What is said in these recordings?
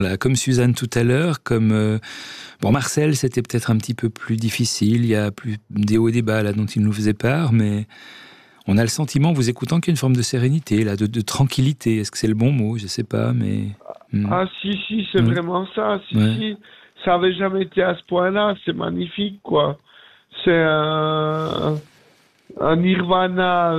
Là, comme Suzanne tout à l'heure, comme bon, Marcel, c'était peut-être un petit peu plus difficile. Il y a plus des hauts et des bas là dont il nous faisait part, mais on a le sentiment, en vous écoutant, qu'il y a une forme de sérénité, là, de tranquillité. Est-ce que c'est le bon mot? Je sais pas, mais Ah si, c'est vraiment ça. Si, ça avait jamais été à ce point-là. C'est magnifique, quoi. C'est un nirvana,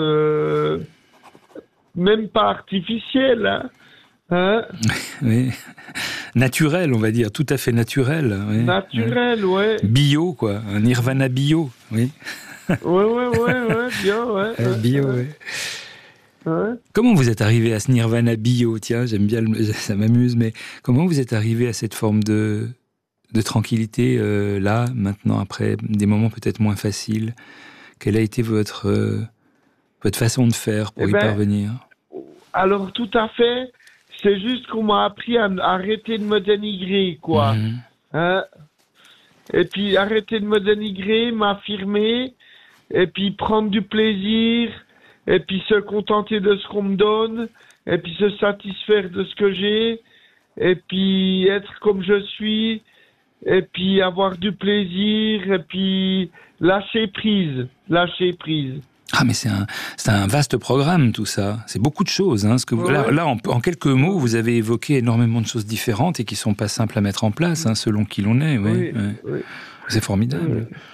même pas artificiel, hein. Hein? Oui. Naturel, on va dire, tout à fait naturel. Oui. Naturel, ouais. Bio, quoi, un nirvana bio, oui. Ouais, bien, ouais. Bio, oui. Ouais. Comment vous êtes arrivé à ce nirvana bio? Tiens, j'aime bien, ça m'amuse, mais comment vous êtes arrivé à cette forme de tranquillité, là, maintenant, après des moments peut-être moins faciles? Quelle a été votre façon de faire pour y parvenir? Alors, tout à fait. C'est juste qu'on m'a appris à arrêter de me dénigrer, quoi. Hein? Et puis, arrêter de me dénigrer, m'affirmer, et puis prendre du plaisir, et puis se contenter de ce qu'on me donne, et puis se satisfaire de ce que j'ai, et puis être comme je suis, et puis avoir du plaisir, et puis lâcher prise. Ah, mais c'est un vaste programme, tout ça. C'est beaucoup de choses. Hein, ce que là, en quelques mots, vous avez évoqué énormément de choses différentes et qui ne sont pas simples à mettre en place, hein, selon qui l'on est. Oui. C'est formidable. Oui.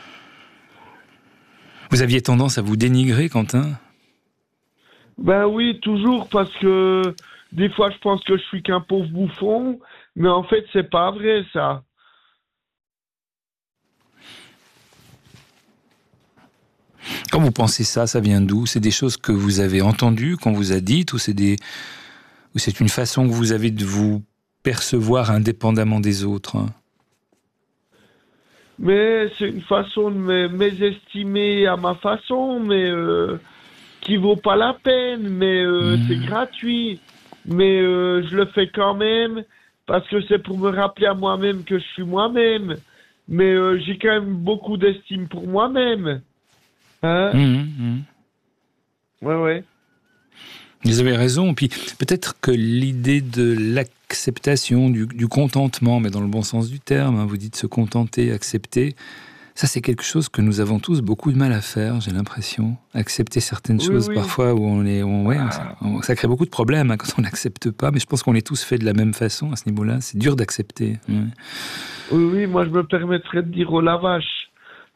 Vous aviez tendance à vous dénigrer, Quentin? Ben oui, toujours, parce que des fois, je pense que je suis qu'un pauvre bouffon, mais en fait, c'est pas vrai, ça. Quand vous pensez ça vient d'où? C'est des choses que vous avez entendues, qu'on vous a dites, ou c'est une façon que vous avez de vous percevoir indépendamment des autres, hein? Mais c'est une façon de m'estimer à ma façon, mais qui vaut pas la peine, mais c'est gratuit. Mais je le fais quand même, parce que c'est pour me rappeler à moi-même que je suis moi-même. Mais j'ai quand même beaucoup d'estime pour moi-même. Hein? Ouais. Vous avez raison. Puis peut-être que l'idée de l'acceptation, du contentement, mais dans le bon sens du terme, hein, vous dites se contenter, accepter, ça c'est quelque chose que nous avons tous beaucoup de mal à faire, j'ai l'impression. Accepter certaines choses parfois où ça crée beaucoup de problèmes, hein, quand on n'accepte pas, mais je pense qu'on est tous faits de la même façon à ce niveau-là. C'est dur d'accepter. Oui, moi je me permettrais de dire oh la vache.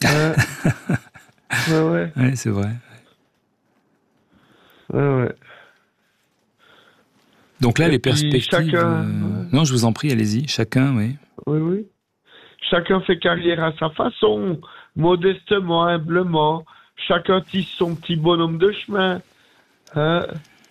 Ouais, c'est vrai. Ouais. Donc là, les perspectives... Non, je vous en prie, allez-y. Chacun, oui. Oui. Chacun fait carrière à sa façon, modestement, humblement. Chacun tisse son petit bonhomme de chemin. Hein?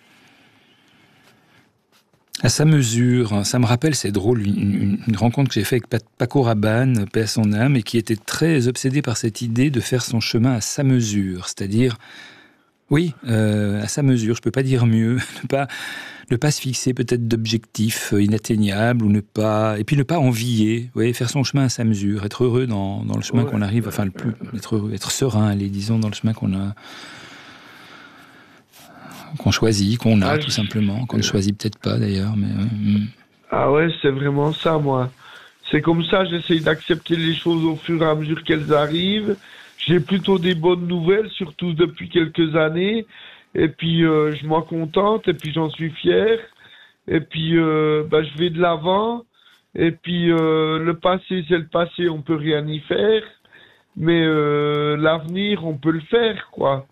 À sa mesure, ça me rappelle, c'est drôle, une rencontre que j'ai faite avec Paco Rabanne, paix à son âme, et qui était très obsédé par cette idée de faire son chemin à sa mesure, c'est-à-dire, à sa mesure, je ne peux pas dire mieux, ne pas se fixer peut-être d'objectifs inatteignables, et puis ne pas envier, faire son chemin à sa mesure, être heureux dans le chemin qu'on arrive, être heureux, être serein, disons, dans le chemin qu'on choisit, tout simplement, qu'on ne choisit peut-être pas d'ailleurs. Mais Ah ouais, c'est vraiment ça, moi. C'est comme ça, j'essaye d'accepter les choses au fur et à mesure qu'elles arrivent. J'ai plutôt des bonnes nouvelles, surtout depuis quelques années. Et puis, je m'en contente, et puis j'en suis fier. Et puis, je vais de l'avant. Et puis, le passé, c'est le passé, on peut rien y faire. Mais l'avenir, on peut le faire, quoi.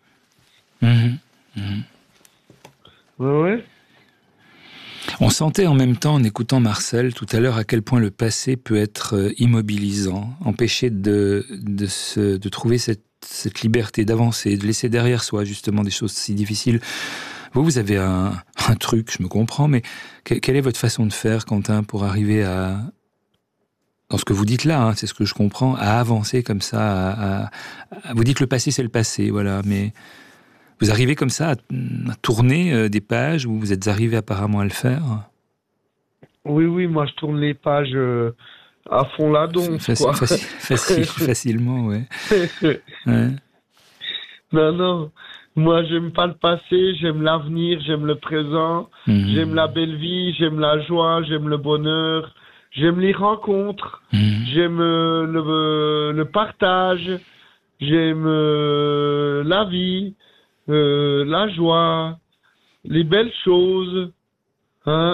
Ouais. On sentait en même temps, en écoutant Marcel tout à l'heure, à quel point le passé peut être immobilisant, empêcher de trouver cette liberté d'avancer, de laisser derrière soi justement des choses si difficiles. Vous avez un truc, je me comprends, mais quelle est votre façon de faire, Quentin, pour arriver dans ce que vous dites là, hein, c'est ce que je comprends, à avancer comme ça, vous dites que le passé c'est le passé, voilà, mais... Vous arrivez comme ça à tourner des pages où vous êtes arrivé apparemment à le faire? Oui, moi je tourne les pages à fond la donce, quoi. Facilement, ouais. Non, Moi, j'aime pas le passé, j'aime l'avenir, j'aime le présent, j'aime la belle vie, j'aime la joie, j'aime le bonheur, j'aime les rencontres, j'aime le partage, j'aime la vie, la joie, les belles choses. Hein?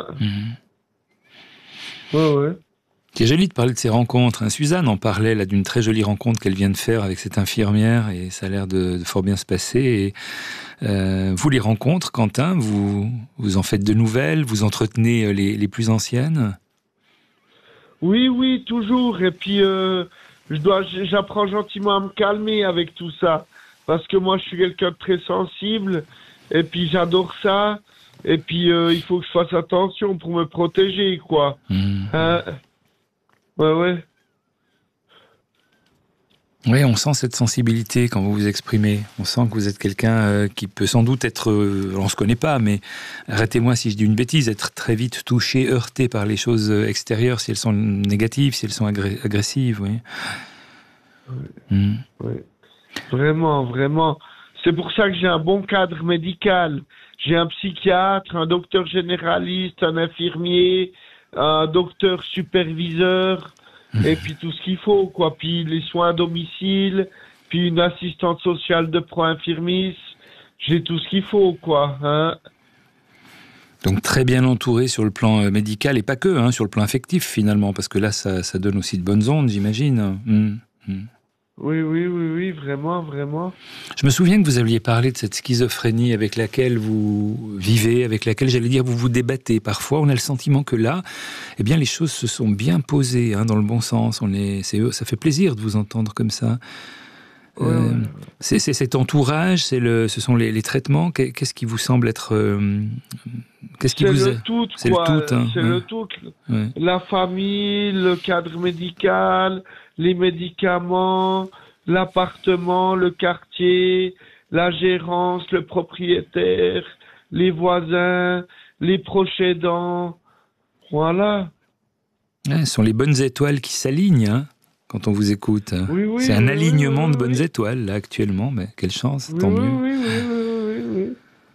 Ouais. C'est joli de parler de ces rencontres. Hein. Suzanne en parlait là d'une très jolie rencontre qu'elle vient de faire avec cette infirmière et ça a l'air de fort bien se passer. Et, vous, les rencontres, Quentin, vous en faites de nouvelles, vous entretenez les plus anciennes? Oui, toujours. Et puis, j'apprends gentiment à me calmer avec tout ça. Parce que moi, je suis quelqu'un de très sensible. Et puis, j'adore ça. Et puis, il faut que je fasse attention pour me protéger, quoi. Ouais. Oui, on sent cette sensibilité quand vous vous exprimez. On sent que vous êtes quelqu'un qui peut sans doute être... on ne se connaît pas, mais arrêtez-moi si je dis une bêtise, être très vite touché, heurté par les choses extérieures, si elles sont négatives, si elles sont agressives. Oui. Oui. Vraiment. C'est pour ça que j'ai un bon cadre médical. J'ai un psychiatre, un docteur généraliste, un infirmier, un docteur superviseur, et puis tout ce qu'il faut, quoi. Puis les soins à domicile, puis une assistante sociale de pro-infirmice. J'ai tout ce qu'il faut, quoi. Hein. Donc très bien entouré sur le plan médical, et pas que, hein, sur le plan affectif, finalement, parce que là, ça donne aussi de bonnes ondes, j'imagine. Oui, vraiment. Je me souviens que vous aviez parlé de cette schizophrénie avec laquelle vous vivez, avec laquelle, j'allais dire, vous vous débattez. Parfois, on a le sentiment que là, eh bien, les choses se sont bien posées, hein, dans le bon sens. Ça fait plaisir de vous entendre comme ça. C'est cet entourage, ce sont les traitements. Qu'est-ce qui vous semble être... C'est le tout, c'est quoi. Le tout, hein. C'est le tout. Ouais. La famille, le cadre médical, les médicaments, l'appartement, le quartier, la gérance, le propriétaire, les voisins, les proches aidants. Voilà. Ouais, ce sont les bonnes étoiles qui s'alignent, hein, quand on vous écoute. C'est un alignement de bonnes étoiles, là, actuellement. Mais quelle chance, tant mieux. Oui.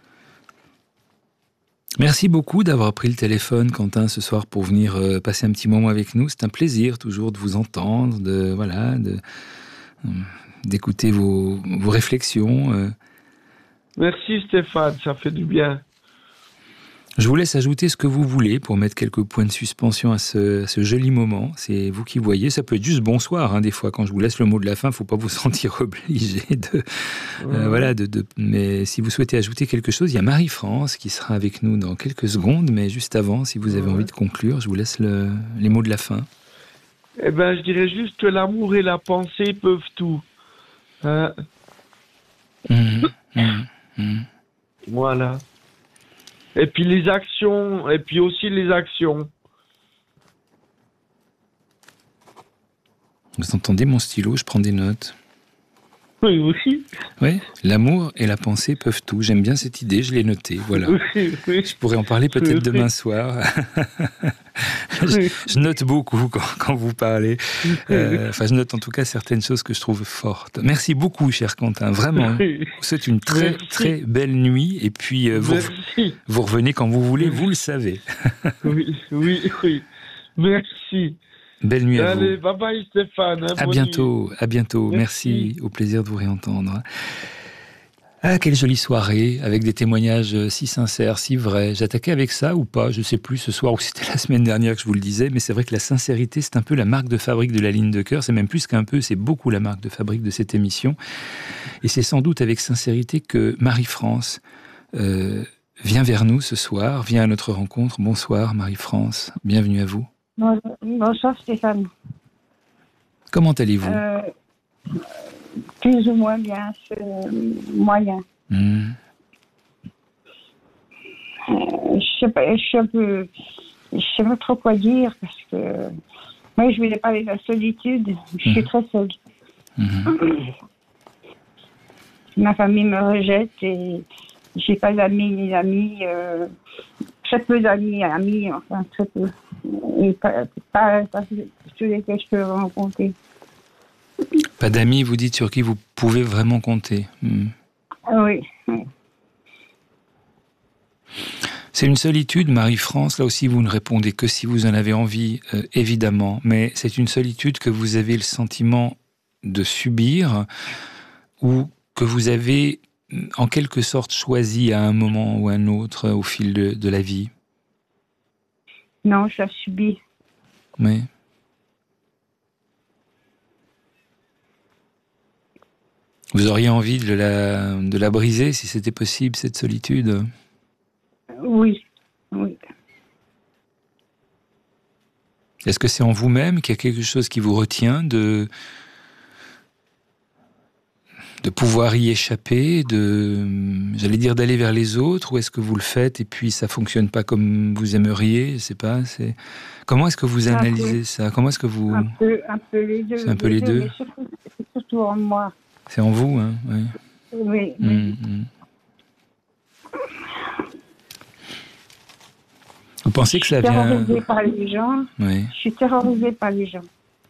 Merci beaucoup d'avoir pris le téléphone, Quentin, ce soir pour venir passer un petit moment avec nous. C'est un plaisir toujours de vous entendre, d'écouter vos réflexions. Merci Stéphane, ça fait du bien. Je vous laisse ajouter ce que vous voulez pour mettre quelques points de suspension à ce joli moment. C'est vous qui voyez. Ça peut être juste bonsoir, hein, des fois. Quand je vous laisse le mot de la fin, il ne faut pas vous sentir obligé mais si vous souhaitez ajouter quelque chose, il y a Marie-France qui sera avec nous dans quelques secondes. Mais juste avant, si vous avez envie de conclure, je vous laisse les mots de la fin. Eh ben, je dirais juste que l'amour et la pensée peuvent tout. Hein? Voilà. Et puis les actions, et puis aussi les actions. Vous entendez mon stylo, je prends des notes. Oui, aussi. Oui, l'amour et la pensée peuvent tout. J'aime bien cette idée, je l'ai notée, voilà. Oui. Je pourrais en parler peut-être demain soir. Je note beaucoup quand vous parlez. Je note en tout cas certaines choses que je trouve fortes. Merci beaucoup, cher Quentin, vraiment. C'est une très belle nuit. Et puis, vous revenez quand vous voulez, vous le savez. Oui. Merci. Belle nuit à vous. Allez, bye bye Stéphane. À bientôt. Merci. Au plaisir de vous réentendre. Ah, quelle jolie soirée, avec des témoignages si sincères, si vrais. J'attaquais avec ça ou pas, je ne sais plus ce soir ou c'était la semaine dernière que je vous le disais, mais c'est vrai que la sincérité, c'est un peu la marque de fabrique de la ligne de cœur. C'est même plus qu'un peu, c'est beaucoup la marque de fabrique de cette émission. Et c'est sans doute avec sincérité que Marie-France vient vers nous ce soir, vient à notre rencontre. Bonsoir Marie-France, bienvenue à vous. Bonsoir Stéphane. Comment allez-vous? Plus ou moins bien, c'est moyen. Je sais pas trop quoi dire parce que moi je voulais parler de la solitude. Je suis très seule. Ma famille me rejette et j'ai pas d'amis ni d'amis. Très peu d'amis, enfin très peu. Et pas sur lesquels je peux vraiment compter. Pas d'amis, vous dites, sur qui vous pouvez vraiment compter. Oui. C'est une solitude, Marie-France, là aussi vous ne répondez que si vous en avez envie, évidemment, mais c'est une solitude que vous avez le sentiment de subir ou que vous avez en quelque sorte choisi à un moment ou un autre au fil de la vie. Non, je la subis. Oui. Vous auriez envie de la briser si c'était possible, cette solitude? Oui, oui. Est-ce que c'est en vous-même qu'il y a quelque chose qui vous retient de pouvoir y échapper, j'allais dire d'aller vers les autres, ou est-ce que vous le faites et puis ça fonctionne pas comme vous aimeriez? Je sais pas. Comment est-ce que vous analysez ça? Comment est-ce que vous... Un peu les deux. C'est un peu les deux. Mais surtout en moi. C'est en vous, hein? Oui. Oui. Vous pensez que ça vient... Je suis terrorisée par les gens. Oui. Je suis terrorisée par les gens.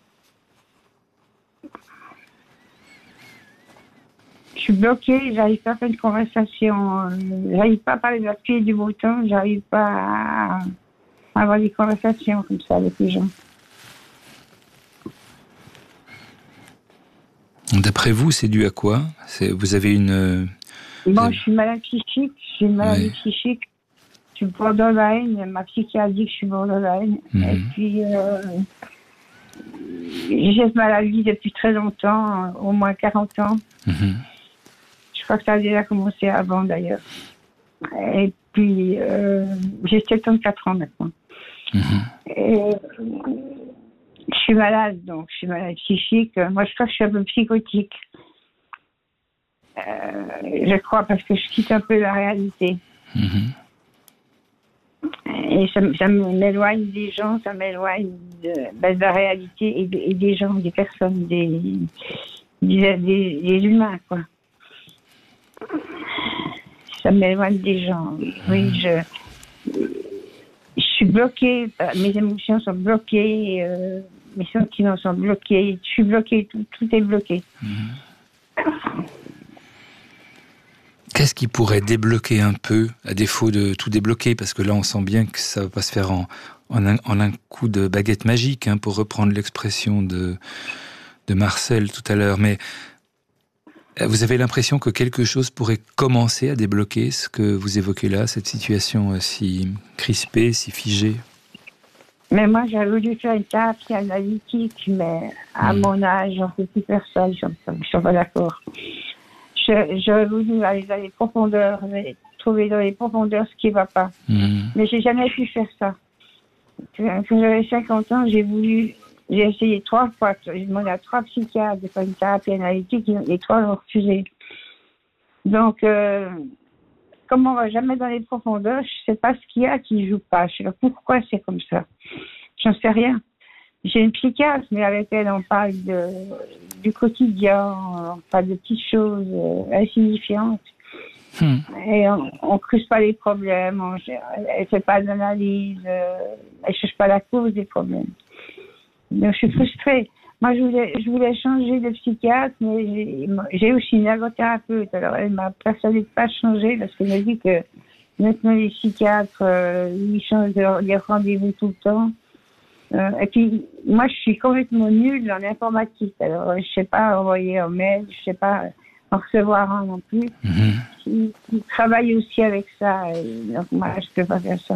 Je suis bloquée, j'arrive pas à faire une conversation. J'arrive pas à parler de la pluie et du beau temps. J'arrive pas à avoir des conversations comme ça avec les gens. D'après vous, c'est dû à quoi? Vous avez une... Bon, je suis malade psychique. J'ai une maladie psychique. Je suis borderline. Ma psychiatre dit que je suis borderline. Et puis, j'ai cette maladie depuis très longtemps, au moins 40 ans. Je crois que ça a déjà commencé avant, d'ailleurs. Et puis, j'ai 74 ans maintenant. Et, je suis malade, donc je suis malade psychique. Moi, je crois que je suis un peu psychotique. Je crois parce que je quitte un peu la réalité. Et ça m'éloigne des gens, ça m'éloigne de la réalité et des gens, des personnes, des humains, quoi. Ça m'éloigne des gens. Oui, je suis bloquée, mes émotions sont bloquées, mes sentiments sont bloqués, je suis bloquée, tout est bloqué. Qu'est-ce qui pourrait débloquer un peu, à défaut de tout débloquer? Parce que là, on sent bien que ça ne va pas se faire en un coup de baguette magique, hein, pour reprendre l'expression de Marcel tout à l'heure. Mais vous avez l'impression que quelque chose pourrait commencer à débloquer ce que vous évoquez là, cette situation si crispée, si figée? Mais moi, j'avais voulu faire une thérapie analytique, mais à mon âge, j'en peux plus faire ça, je ne suis pas d'accord. J'aurais voulu aller dans les profondeurs, trouver dans les profondeurs ce qui ne va pas. Mais je n'ai jamais pu faire ça. Quand j'avais 50 ans, j'ai essayé 3 fois. J'ai demandé à 3 psychiatres de faire une thérapie analytique, les 3 l'ont refusé. Donc, comme on ne va jamais dans les profondeurs, je ne sais pas ce qu'il y a qui ne joue pas. Je ne sais pas pourquoi c'est comme ça. J'en sais rien. J'ai une psychiatre, mais avec elle, on parle du quotidien, on parle de petites choses insignifiantes. Et on ne creuse pas les problèmes, elle ne fait pas d'analyse, elle ne cherche pas la cause des problèmes. Donc, je suis frustrée. Moi, je voulais changer de psychiatre, mais j'ai aussi une ergothérapeute. Alors, elle m'a persuadée de ne pas changer parce qu'elle m'a dit que maintenant, les psychiatres, ils changent les rendez-vous tout le temps. Et puis, moi, je suis complètement nulle en informatique. Alors, je ne sais pas envoyer un mail, je ne sais pas en recevoir un non plus. Ils travaillent aussi avec ça. Donc, moi, je ne peux pas faire ça.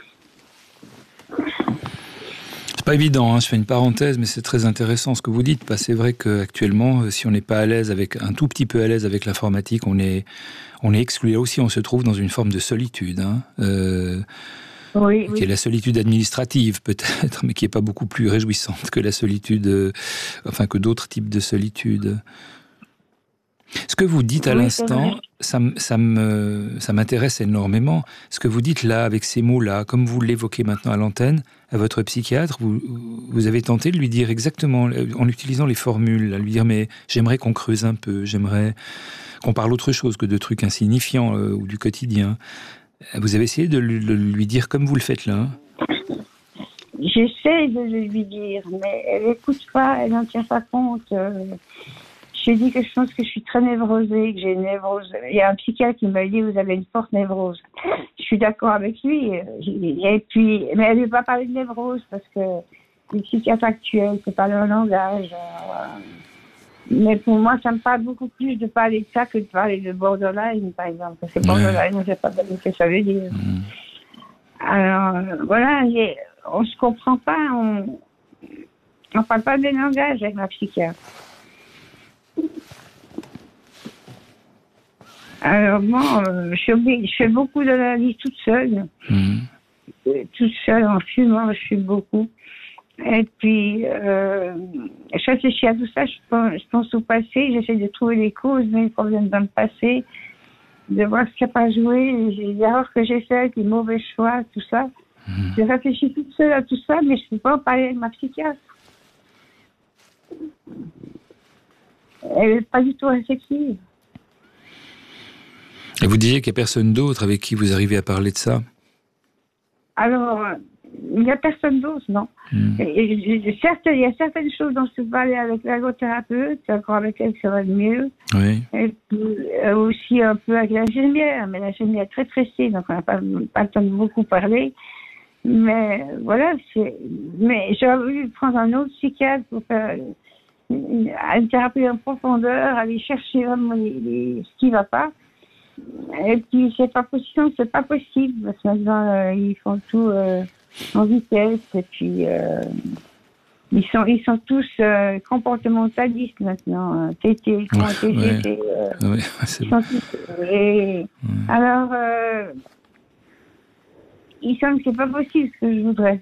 C'est pas évident, hein, je fais une parenthèse, mais c'est très intéressant ce que vous dites. C'est vrai qu'actuellement, si on n'est pas à l'aise un tout petit peu à l'aise avec l'informatique, on est exclu. Là aussi, on se trouve dans une forme de solitude. Hein, oui. Qui est la solitude administrative peut-être, mais qui n'est pas beaucoup plus réjouissante que la solitude, que d'autres types de solitude. Ce que vous dites à l'instant, ça m'intéresse énormément. Ce que vous dites là, avec ces mots-là, comme vous l'évoquez maintenant à l'antenne, à votre psychiatre, vous avez tenté de lui dire exactement, en utilisant les formules, à lui dire, mais j'aimerais qu'on creuse un peu, j'aimerais qu'on parle autre chose que de trucs insignifiants ou du quotidien. Vous avez essayé de lui dire comme vous le faites là? J'essaie de lui dire, mais elle n'écoute pas, elle n'en tient pas compte. J'ai dit que je pense que je suis très névrosée, que j'ai une névrose. Il y a un psychiatre qui m'a dit, vous avez une forte névrose. Je suis d'accord avec lui. Et puis, mais elle ne veut pas parler de névrose parce que les psychiatres actuels, c'est pas leur langage. Mais pour moi, ça me parle beaucoup plus de parler de ça que de parler de borderline, par exemple. Parce que borderline, on ne sait pas ce que ça veut dire. Alors, voilà, on ne se comprend pas, on ne parle pas de langage avec ma psychiatre. Alors, moi, je fais beaucoup d'analyses toute seule. Toute seule, en fumant, je fume beaucoup. Et puis, je réfléchis à tout ça, je pense au passé, j'essaie de trouver les causes des problèmes dans le passé, de voir ce qui n'a pas joué, les erreurs que j'ai faites, les mauvais choix, tout ça. Je réfléchis toute seule à tout ça, mais je ne peux pas en parler avec ma psychiatre. Elle n'est pas du tout réflexive. Et vous disiez qu'il n'y a personne d'autre avec qui vous arrivez à parler de ça? Alors, il n'y a personne d'autre, non. Certes, il y a certaines choses dont je peux parler avec l'ergothérapeute, c'est encore avec elle que ça va le mieux. Oui. Et puis, aussi un peu avec l'infirmière, mais l'infirmière est très pressée, donc on n'a pas le temps de beaucoup parler. Mais voilà, mais j'aurais voulu prendre un autre psychiatre pour faire une thérapie en profondeur, aller chercher vraiment ce qui ne va pas. Et puis, c'est pas possible, parce que maintenant, ils font tout en vitesse, et puis ils sont tous comportementalistes maintenant, TT, TT. C'est bon. Alors, il semble que c'est pas possible ce que je voudrais.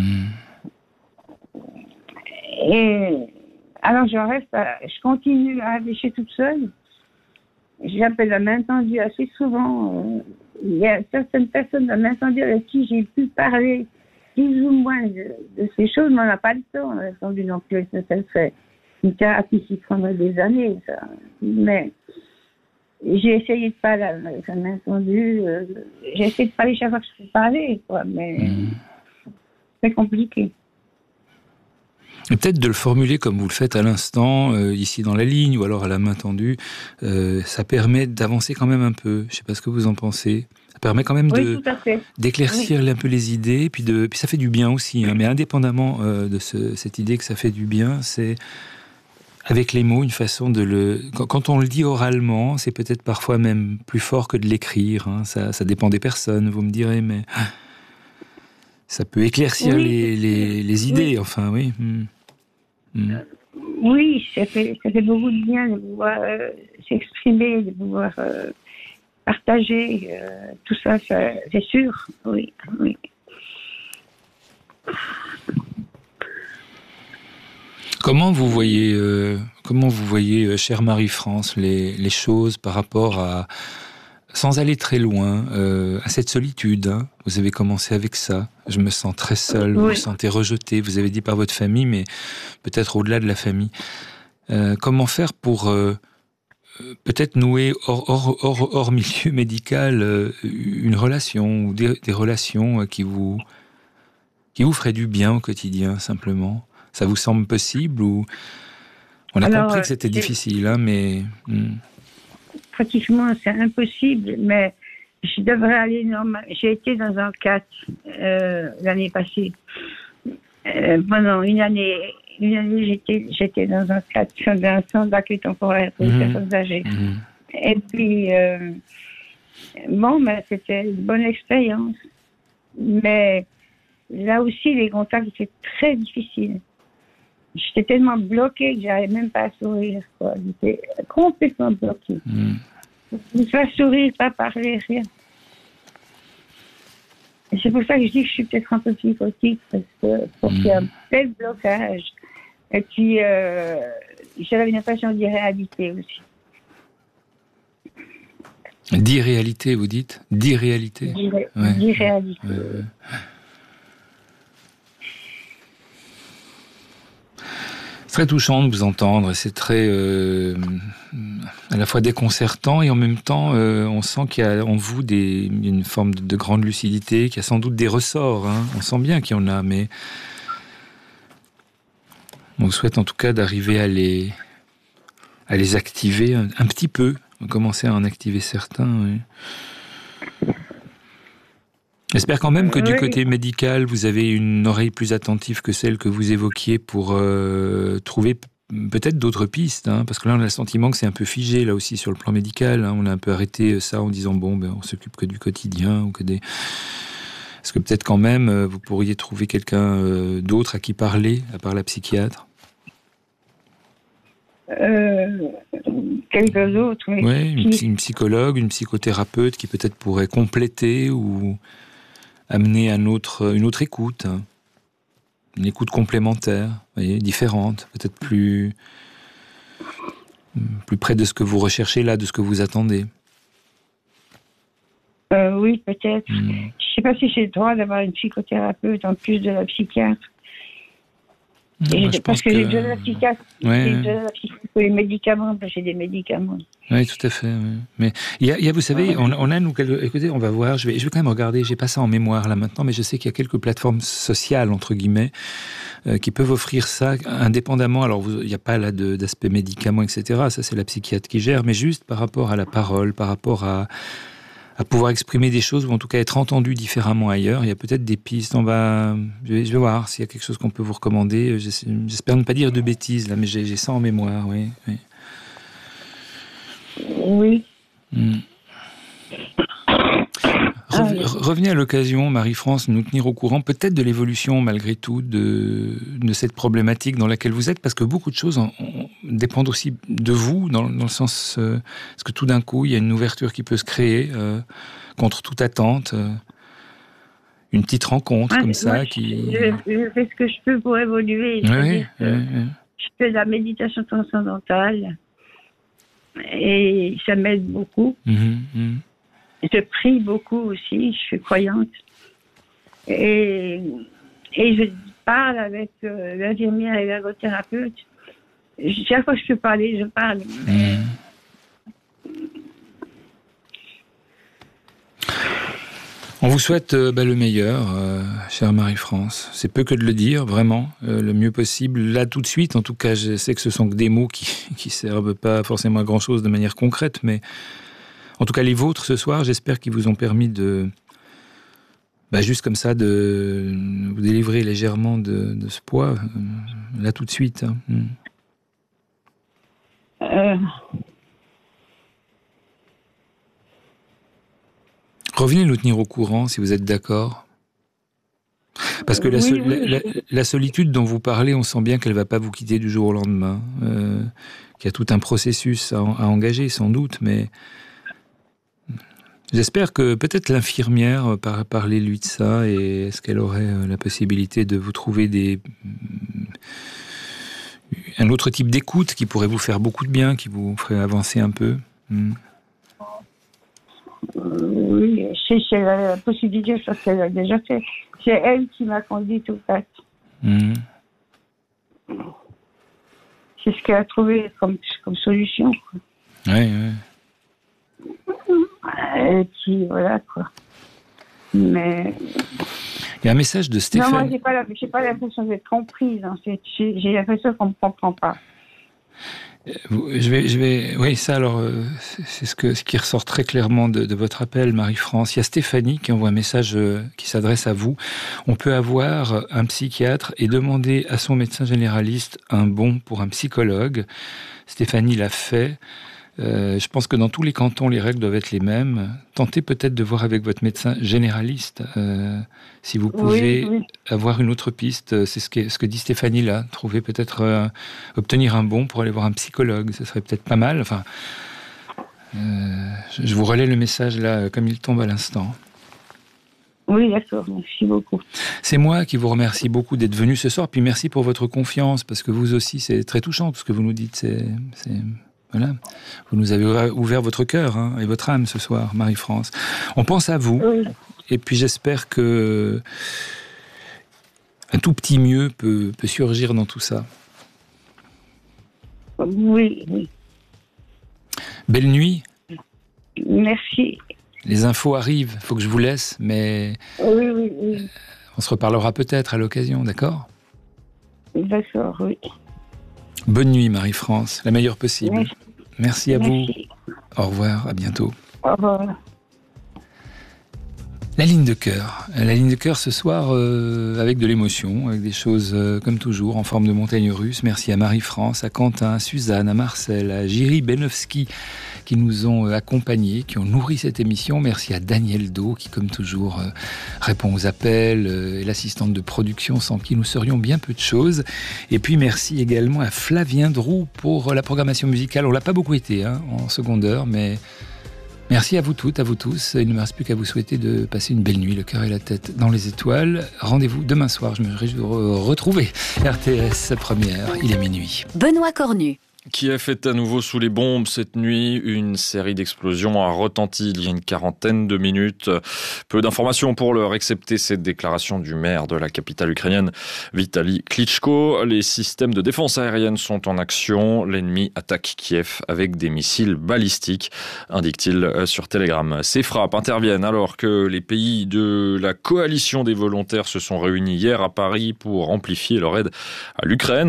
Et alors, je continue à réfléchir toute seule. J'appelle la main tendue assez souvent. Il y a certaines personnes de la main tendue avec qui j'ai pu parler plus ou moins de ces choses, mais on n'a pas le temps, la main tendue non plus. Ça fait une thérapie qui prendrait des années, ça. Mais j'ai essayé de parler avec la main tendue. J'ai essayé de parler chaque fois que je peux parler, quoi, mais c'est compliqué. Et peut-être de le formuler comme vous le faites à l'instant, ici dans la ligne, ou alors à la main tendue, ça permet d'avancer quand même un peu. Je ne sais pas ce que vous en pensez. Ça permet quand même d'éclaircir un peu les idées, puis ça fait du bien aussi. Hein, mais indépendamment de cette idée que ça fait du bien, c'est avec les mots une façon de le... Quand on le dit oralement, c'est peut-être parfois même plus fort que de l'écrire. Hein, ça dépend des personnes, vous me direz, mais... Ça peut éclaircir les idées, enfin, oui. Oui, ça fait beaucoup de bien de pouvoir s'exprimer, de pouvoir partager, tout ça, c'est sûr, oui. Comment vous voyez, chère Marie-France, les choses par rapport à, sans aller très loin, à cette solitude, hein. Vous avez commencé avec ça. Je me sens très seule, vous vous sentez rejetée, vous avez dit par votre famille, mais peut-être au-delà de la famille. Comment faire pour peut-être nouer hors milieu médical une relation, ou des relations qui vous feraient du bien au quotidien, simplement? Ça vous semble possible, ou... On a compris que c'était difficile, hein, mais... Pratiquement, c'est impossible, mais je devrais aller normal. J'ai été dans un 4 l'année passée. Pendant une année, j'étais dans un 4, dans un centre d'accueil temporaire pour les personnes âgées. Et puis, c'était une bonne expérience. Mais là aussi, les contacts étaient très difficiles. J'étais tellement bloquée que j'arrivais même pas à sourire, quoi. J'étais complètement bloquée. Je ne pas sourire, pas parler, rien. Et c'est pour ça que je dis que je suis peut-être un peu psychotique, parce qu'il y a un tel blocage. Et puis, j'avais une impression d'irréalité aussi. D'irréalité, vous dites? D'irréalité. D'irréalité. Très touchant de vous entendre, c'est très à la fois déconcertant et en même temps on sent qu'il y a en vous une forme de grande lucidité, qu'il y a sans doute des ressorts, hein. On sent bien qu'il y en a, mais on vous souhaite en tout cas d'arriver à les à les activer un petit peu, commencer à en activer certains. Oui. J'espère quand même que du côté médical, vous avez une oreille plus attentive que celle que vous évoquiez pour trouver peut-être d'autres pistes, hein, parce que là on a le sentiment que c'est un peu figé là aussi sur le plan médical, hein, on a un peu arrêté ça en disant bon on s'occupe que du quotidien ou que des... Est-ce que peut-être quand même vous pourriez trouver quelqu'un d'autre à qui parler à part la psychiatre? Quelques autres, oui. Oui, une psychologue, une psychothérapeute qui peut-être pourrait compléter ou amener une autre écoute, hein. Une écoute complémentaire, vous voyez, différente, peut-être plus près de ce que vous recherchez là, de ce que vous attendez. Oui, peut-être. Je ne sais pas si j'ai le droit d'avoir une psychothérapeute en plus de la psychiatre. Parce que j'ai besoin de la psychiatre. J'ai besoin de la psychiatre pour les médicaments, parce que j'ai des médicaments. Oui, tout à fait. Oui. Mais il y a, vous savez, on a nous écoutez, on va voir. Je vais quand même regarder. J'ai pas ça en mémoire là maintenant, mais je sais qu'il y a quelques plateformes sociales entre guillemets qui peuvent offrir ça indépendamment. Alors il n'y a pas là d'aspect médicaments, etc. Ça c'est la psychiatre qui gère, mais juste par rapport à la parole, par rapport à pouvoir exprimer des choses ou en tout cas être entendu différemment ailleurs. Il y a peut-être des pistes. Je vais voir s'il y a quelque chose qu'on peut vous recommander. J'espère ne pas dire de bêtises là, mais j'ai ça en mémoire. Oui. Oui. Revenez à l'occasion, Marie-France, nous tenir au courant peut-être de l'évolution malgré tout de cette problématique dans laquelle vous êtes, parce que beaucoup de choses dépendent aussi de vous, dans le sens parce que tout d'un coup il y a une ouverture qui peut se créer contre toute attente, une petite rencontre comme ça qui... Je fais ce que je peux pour évoluer. Oui. Je fais de la méditation transcendantale et ça m'aide beaucoup. Je prie beaucoup aussi, je suis croyante. Et je parle avec l'infirmière et l'ergothérapeute. Chaque fois que je peux parler, je parle. On vous souhaite le meilleur, chère Marie-France. C'est peu que de le dire, vraiment, le mieux possible. Là, tout de suite, en tout cas, je sais que ce sont que des mots qui servent pas forcément à grand-chose de manière concrète, mais en tout cas, les vôtres ce soir, j'espère qu'ils vous ont permis de, juste comme ça, de vous délivrer légèrement de ce poids, là tout de suite. Revenez nous tenir au courant, si vous êtes d'accord. Parce que la solitude dont vous parlez, on sent bien qu'elle ne va pas vous quitter du jour au lendemain. Qu'il y a tout un processus à engager, sans doute, mais... J'espère que peut-être l'infirmière parlait-lui de ça, et est-ce qu'elle aurait la possibilité de vous trouver un autre type d'écoute qui pourrait vous faire beaucoup de bien, qui vous ferait avancer un peu. Oui, c'est la possibilité, parce qu'elle a déjà fait. C'est elle qui m'a conduite au fait. C'est ce qu'elle a trouvé comme solution. Oui. Et puis voilà quoi. Mais il y a un message de Stéphane. Non, moi j'ai pas l'impression d'être comprise. Hein. J'ai l'impression qu'on me comprend pas. Oui, ça alors, c'est ce qui ressort très clairement de votre appel, Marie-France. Il y a Stéphanie qui envoie un message qui s'adresse à vous. On peut avoir un psychiatre et demander à son médecin généraliste un bon pour un psychologue. Stéphanie l'a fait. Je pense que dans tous les cantons, les règles doivent être les mêmes. Tentez peut-être de voir avec votre médecin généraliste si vous pouvez avoir une autre piste. C'est ce que dit Stéphanie là. Trouver peut-être obtenir un bon pour aller voir un psychologue. Ce serait peut-être pas mal. Enfin, je vous relais le message là comme il tombe à l'instant. Oui, d'accord. Merci beaucoup. C'est moi qui vous remercie beaucoup d'être venu ce soir. Puis merci pour votre confiance, parce que vous aussi, c'est très touchant tout ce que vous nous dites. Voilà. Vous nous avez ouvert votre cœur et votre âme ce soir, Marie-France. On pense à vous, et puis j'espère que un tout petit mieux peut surgir dans tout ça. Oui. Belle nuit. Merci. Les infos arrivent, il faut que je vous laisse, mais oui. On se reparlera peut-être à l'occasion, d'accord ? D'accord, oui. Bonne nuit, Marie-France, la meilleure possible. Merci à vous. Au revoir, à bientôt. Au revoir. La ligne de cœur. La ligne de cœur ce soir avec de l'émotion, avec des choses comme toujours en forme de montagne russe. Merci à Marie-France, à Quentin, à Suzanne, à Marcel, à Jiří Benovski qui nous ont accompagnés, qui ont nourri cette émission. Merci à Daniel Do qui, comme toujours, répond aux appels et l'assistante de production sans qui nous serions bien peu de choses. Et puis merci également à Flavien Droux pour la programmation musicale. On l'a pas beaucoup été en seconde heure, mais merci à vous toutes, à vous tous. Il ne me reste plus qu'à vous souhaiter de passer une belle nuit, le cœur et la tête dans les étoiles. Rendez-vous demain soir, je me réjouis de vous retrouver. RTS première, il est minuit. Benoît Cornu. Kiev est à nouveau sous les bombes cette nuit. Une série d'explosions a retenti il y a une quarantaine de minutes. Peu d'informations pour l'heure, excepté cette déclaration du maire de la capitale ukrainienne, Vitali Klitschko. Les systèmes de défense aérienne sont en action. L'ennemi attaque Kiev avec des missiles balistiques, indique-t-il sur Telegram. Ces frappes interviennent alors que les pays de la coalition des volontaires se sont réunis hier à Paris pour amplifier leur aide à l'Ukraine.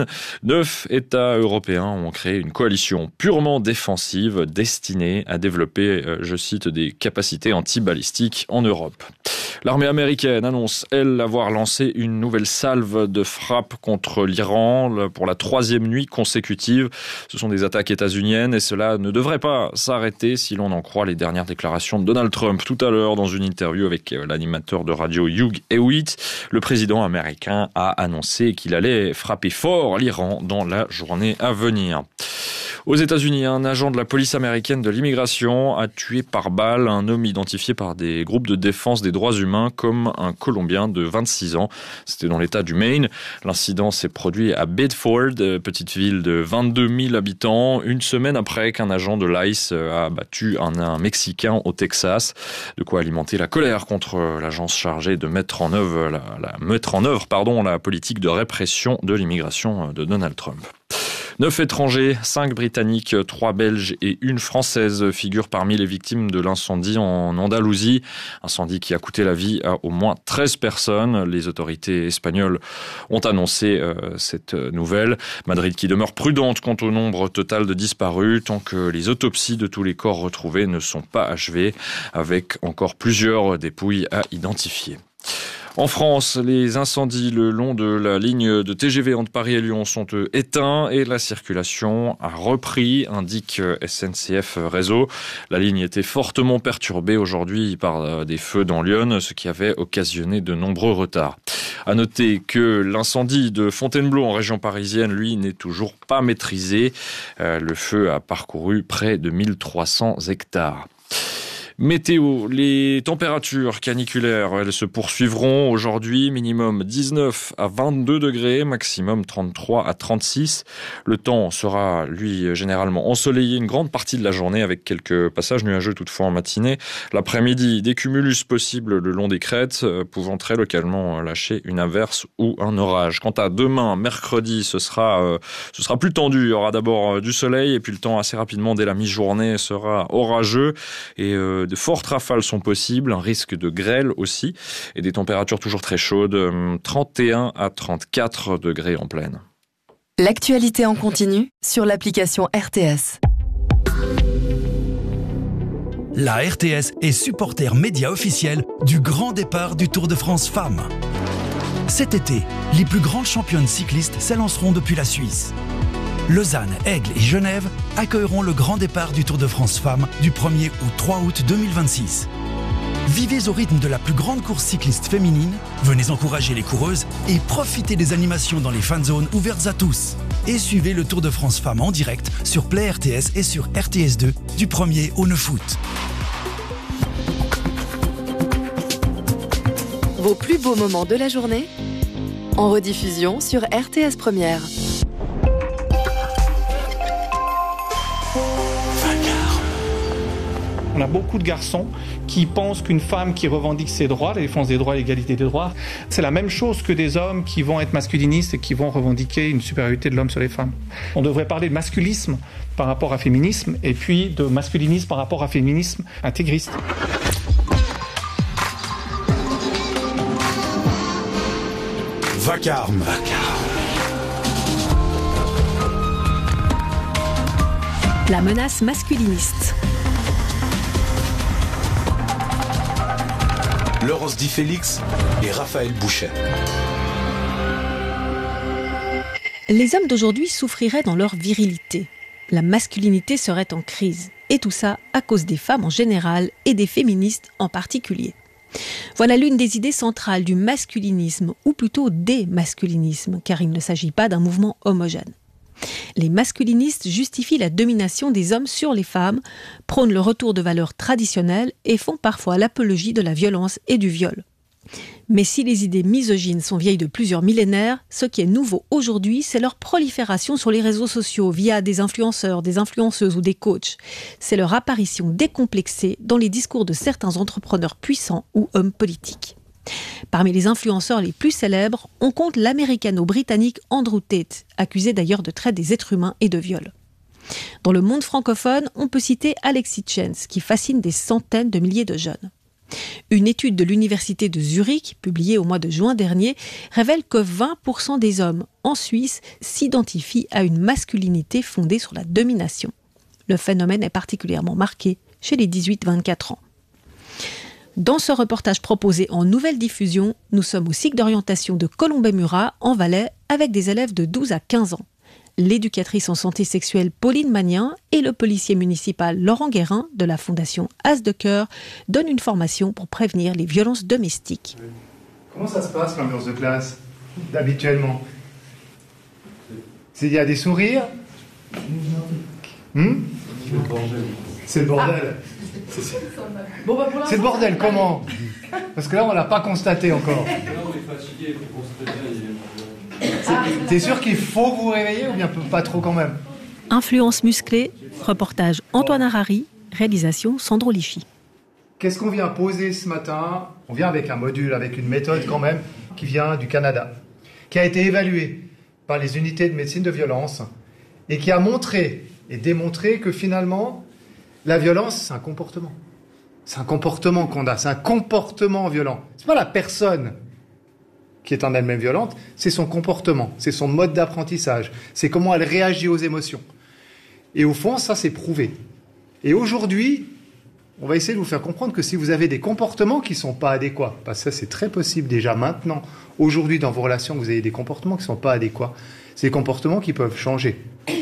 9 États européens ont créé une coalition purement défensive destinée à développer, je cite, des capacités anti-balistiques en Europe. L'armée américaine annonce, elle, avoir lancé une nouvelle salve de frappe contre l'Iran pour la 3e nuit consécutive. Ce sont des attaques états-uniennes et cela ne devrait pas s'arrêter si l'on en croit les dernières déclarations de Donald Trump. Tout à l'heure, dans une interview avec l'animateur de radio Hugh Hewitt, le président américain a annoncé qu'il allait frapper fort l'Iran dans la journée à venir. Aux États-Unis, un agent de la police américaine de l'immigration a tué par balle un homme identifié par des groupes de défense des droits humains comme un Colombien de 26 ans. C'était dans l'État du Maine. L'incident s'est produit à Bedford, petite ville de 22 000 habitants, une semaine après qu'un agent de l'ICE a battu un Mexicain au Texas. De quoi alimenter la colère contre l'agence chargée de mettre en œuvre la politique de répression de l'immigration de Donald Trump. 9 étrangers, 5 Britanniques, 3 Belges et 1 Française figurent parmi les victimes de l'incendie en Andalousie. Incendie qui a coûté la vie à au moins 13 personnes. Les autorités espagnoles ont annoncé cette nouvelle. Madrid qui demeure prudente quant au nombre total de disparus tant que les autopsies de tous les corps retrouvés ne sont pas achevées, avec encore plusieurs dépouilles à identifier. En France, les incendies le long de la ligne de TGV entre Paris et Lyon sont éteints et la circulation a repris, indique SNCF Réseau. La ligne était fortement perturbée aujourd'hui par des feux dans l'Yonne, ce qui avait occasionné de nombreux retards. À noter que l'incendie de Fontainebleau en région parisienne, lui, n'est toujours pas maîtrisé. Le feu a parcouru près de 1300 hectares. Météo, les températures caniculaires, elles se poursuivront aujourd'hui, minimum 19 à 22 degrés, maximum 33 à 36. Le temps sera, lui, généralement ensoleillé une grande partie de la journée avec quelques passages nuageux toutefois en matinée. L'après-midi, des cumulus possibles le long des crêtes, pouvant très localement lâcher une averse ou un orage. Quant à demain, mercredi, ce sera plus tendu. Il y aura d'abord du soleil et puis le temps assez rapidement dès la mi-journée sera orageux et de fortes rafales sont possibles, un risque de grêle aussi, et des températures toujours très chaudes, 31 à 34 degrés en pleine. L'actualité en continu sur l'application RTS. La RTS est supporter média officiel du grand départ du Tour de France Femmes. Cet été, les plus grandes championnes cyclistes s'élanceront depuis la Suisse. Lausanne, Aigle et Genève accueilleront le grand départ du Tour de France Femmes du 1er au 3 août 2026. Vivez au rythme de la plus grande course cycliste féminine, venez encourager les coureuses et profitez des animations dans les fan zones ouvertes à tous. Et suivez le Tour de France Femmes en direct sur Play RTS et sur RTS2 du 1er au 9 août. Vos plus beaux moments de la journée en rediffusion sur RTS Première. On a beaucoup de garçons qui pensent qu'une femme qui revendique ses droits, la défense des droits, l'égalité des droits, c'est la même chose que des hommes qui vont être masculinistes et qui vont revendiquer une supériorité de l'homme sur les femmes. On devrait parler de masculisme par rapport à féminisme et puis de masculinisme par rapport à féminisme intégriste. Vacarme. La menace masculiniste. Laurence Di Félix et Raphaël Bouchet. Les hommes d'aujourd'hui souffriraient dans leur virilité. La masculinité serait en crise. Et tout ça à cause des femmes en général et des féministes en particulier. Voilà l'une des idées centrales du masculinisme, ou plutôt des masculinismes, car il ne s'agit pas d'un mouvement homogène. Les masculinistes justifient la domination des hommes sur les femmes, prônent le retour de valeurs traditionnelles et font parfois l'apologie de la violence et du viol. Mais si les idées misogynes sont vieilles de plusieurs millénaires, ce qui est nouveau aujourd'hui, c'est leur prolifération sur les réseaux sociaux via des influenceurs, des influenceuses ou des coachs. C'est leur apparition décomplexée dans les discours de certains entrepreneurs puissants ou hommes politiques. Parmi les influenceurs les plus célèbres, on compte l'américano-britannique Andrew Tate, accusé d'ailleurs de traite des êtres humains et de viol. Dans le monde francophone, on peut citer Alexis Chance, qui fascine des centaines de milliers de jeunes. Une étude de l'université de Zurich, publiée au mois de juin dernier, révèle que 20% des hommes en Suisse s'identifient à une masculinité fondée sur la domination. Le phénomène est particulièrement marqué chez les 18-24 ans. Dans ce reportage proposé en nouvelle diffusion, nous sommes au cycle d'orientation de Colombey-Murat, en Valais, avec des élèves de 12 à 15 ans. L'éducatrice en santé sexuelle Pauline Magnien et le policier municipal Laurent Guérin de la fondation As de Cœur donnent une formation pour prévenir les violences domestiques. Comment ça se passe l'ambiance de classe, habituellement? Il y a des sourires? C'est le bordel. C'est le bordel, comment? Parce que là, on l'a pas constaté encore. T'es sûr qu'il faut vous réveiller ou bien pas trop quand même? Influence musclée, reportage Antoine Harari, réalisation Sandro Lichy. Qu'est-ce qu'on vient poser ce matin? On vient avec un module, avec une méthode quand même, qui vient du Canada, qui a été évaluée par les unités de médecine de violence et qui a montré et démontré que finalement, la violence, c'est un comportement. C'est un comportement qu'on a, c'est un comportement violent. C'est pas la personne qui est en elle-même violente, c'est son comportement, c'est son mode d'apprentissage, c'est comment elle réagit aux émotions. Et au fond, ça, c'est prouvé. Et aujourd'hui, on va essayer de vous faire comprendre que si vous avez des comportements qui ne sont pas adéquats, parce que ça, c'est très possible déjà maintenant, aujourd'hui, dans vos relations, que vous avez des comportements qui ne sont pas adéquats, c'est des comportements qui peuvent changer.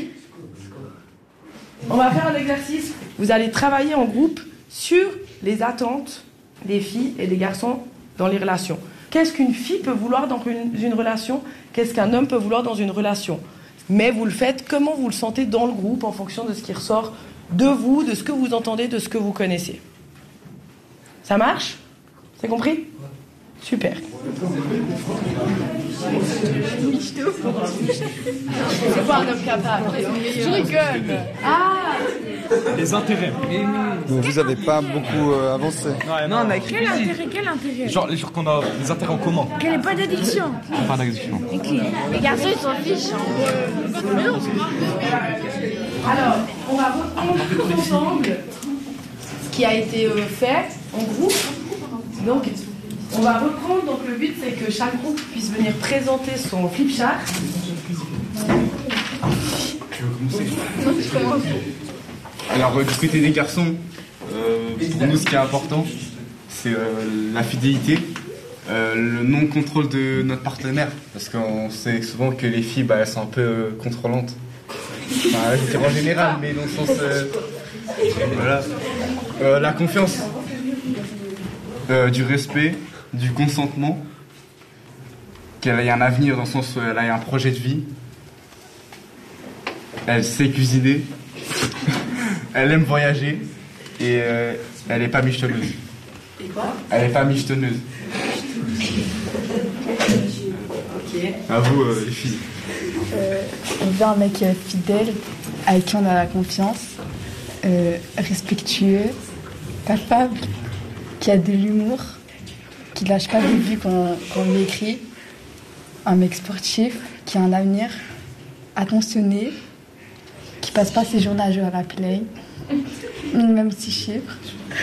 On va faire un exercice. Vous allez travailler en groupe sur les attentes des filles et des garçons dans les relations. Qu'est-ce qu'une fille peut vouloir dans une relation? Qu'est-ce qu'un homme peut vouloir dans une relation? Mais vous le faites comment vous le sentez dans le groupe en fonction de ce qui ressort de vous, de ce que vous entendez, de ce que vous connaissez. Ça marche? C'est compris? Super. C'est pas un homme capable. Je rigole. Ah! Les intérêts. Donc vous n'avez pas beaucoup avancé. Non, on a quel intérêt? Genre qu'on a des intérêts en commun. Qu'il n'y ait pas d'addiction. Pas d'addiction. Les garçons, ils s'en fichent. Alors, on va reprendre tous ensemble ce qui a été fait en groupe. Donc, on va reprendre. Donc, le but, c'est que chaque groupe puisse venir présenter son flip chart. Alors, du côté des garçons, pour nous, ce qui est important, c'est la fidélité, le non-contrôle de notre partenaire. Parce qu'on sait souvent que les filles, elles sont un peu contrôlantes. Enfin, je dirais en général, mais dans le sens... voilà. La confiance, du respect, du consentement, qu'elle ait un avenir dans le sens où elle a un projet de vie. Elle sait cuisiner. Elle aime voyager et elle n'est pas michetonneuse. Et quoi? Elle n'est pas michetonneuse. Ok. À vous, les filles. On veut un mec fidèle, avec qui on a la confiance, respectueux, capable, qui a de l'humour, qui lâche pas des vues qu'on lui écrit, un mec sportif, qui a un avenir, attentionné, qui passe pas ses journées à jouer à la play, minimum 6 chiffres.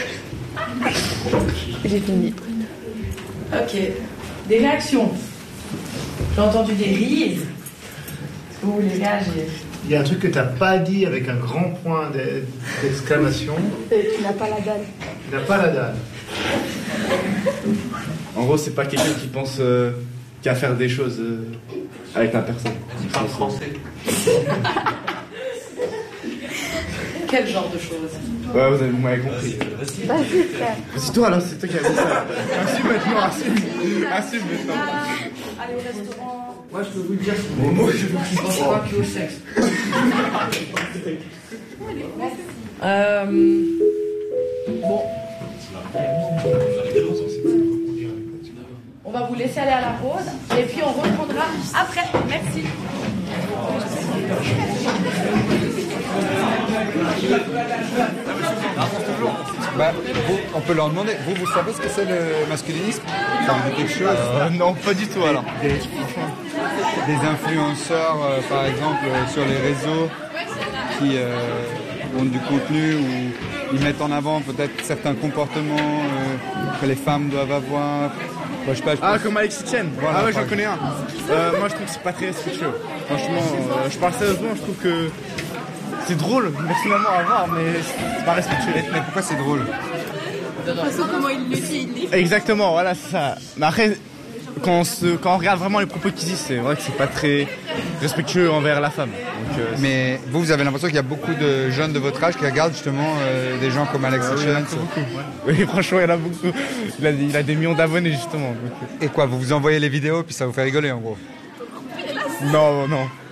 J'ai fini. Ok. Des réactions. J'ai entendu des rires. Vous voulez réagir? Il y a un truc que tu n'as pas dit avec un grand point d'exclamation. Tu n'as pas la dalle. Tu n'as pas la dalle. En gros, c'est pas quelqu'un qui pense qu'à faire des choses avec la personne. Il parle français. Quel genre de choses? Ouais, vous m'avez compris. Vas-y, frère. C'est toi là, c'est toi qui as dit ça. Assume maintenant, assume maintenant. Allez au restaurant. Moi, je peux vous dire, moi, je pense pas que au sexe. Bon. On va vous laisser aller à la pause et puis on reprendra après. Merci. On peut leur demander. Vous savez ce que c'est le masculinisme? Ça vous dit quelque chose? Non, pas du tout alors. Des influenceurs, par exemple, sur les réseaux qui ont du contenu où ils mettent en avant peut-être certains comportements que les femmes doivent avoir. Bah, je sais pas, comme Alexis Chen. Voilà, ah ouais, j'en connais un. Moi, je trouve que c'est pas très respectueux. Franchement, je parle sérieusement, je trouve que c'est drôle, personnellement, à voir, mais c'est pas respectueux. Mais pourquoi c'est drôle? De toute façon, comment il le dit, Exactement, voilà, c'est ça. Mais après, quand on regarde vraiment les propos qu'ils disent, c'est vrai que c'est pas très respectueux envers la femme. Donc, mais vous avez l'impression qu'il y a beaucoup de jeunes de votre âge qui regardent justement des gens comme Alexis Chen? Oui, franchement, il y en a beaucoup. Il a des millions d'abonnés, justement. Donc. Et quoi, vous vous envoyez les vidéos puis ça vous fait rigoler en gros? Non.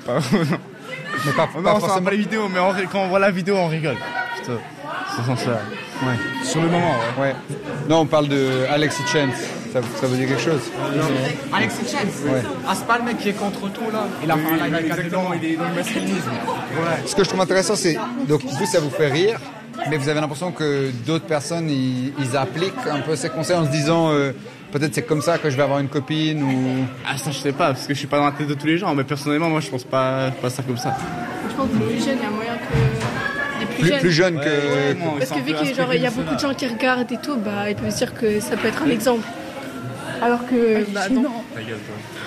Mais pas forcément pas les vidéos, mais quand on voit la vidéo, on rigole. Putain, c'est sans ça. Ouais. Sur le moment, ouais. Non, on parle de Alexis Chen. Ça vous dit quelque chose? Alexis Chen? Ouais. Ah, c'est pas le mec qui est contre tout là. Il a fait un live avec exactement, il est dans le masculinisme. Ouais. Ce que je trouve intéressant, c'est. Donc, vous, ça vous fait rire, mais vous avez l'impression que d'autres personnes, ils appliquent un peu ces conseils en se disant. Peut-être c'est comme ça que je vais avoir une copine ou... Ah ça je sais pas, parce que je suis pas dans la tête de tous les gens, mais personnellement moi je pense pas ça comme ça. Je pense que les plus jeunes, il y a moyen que... Les plus jeunes que... Ouais, parce que vu qu'il y a beaucoup de gens qui regardent et tout, bah ils peuvent se dire que ça peut être un exemple. Alors que... Bah non. Ta gueule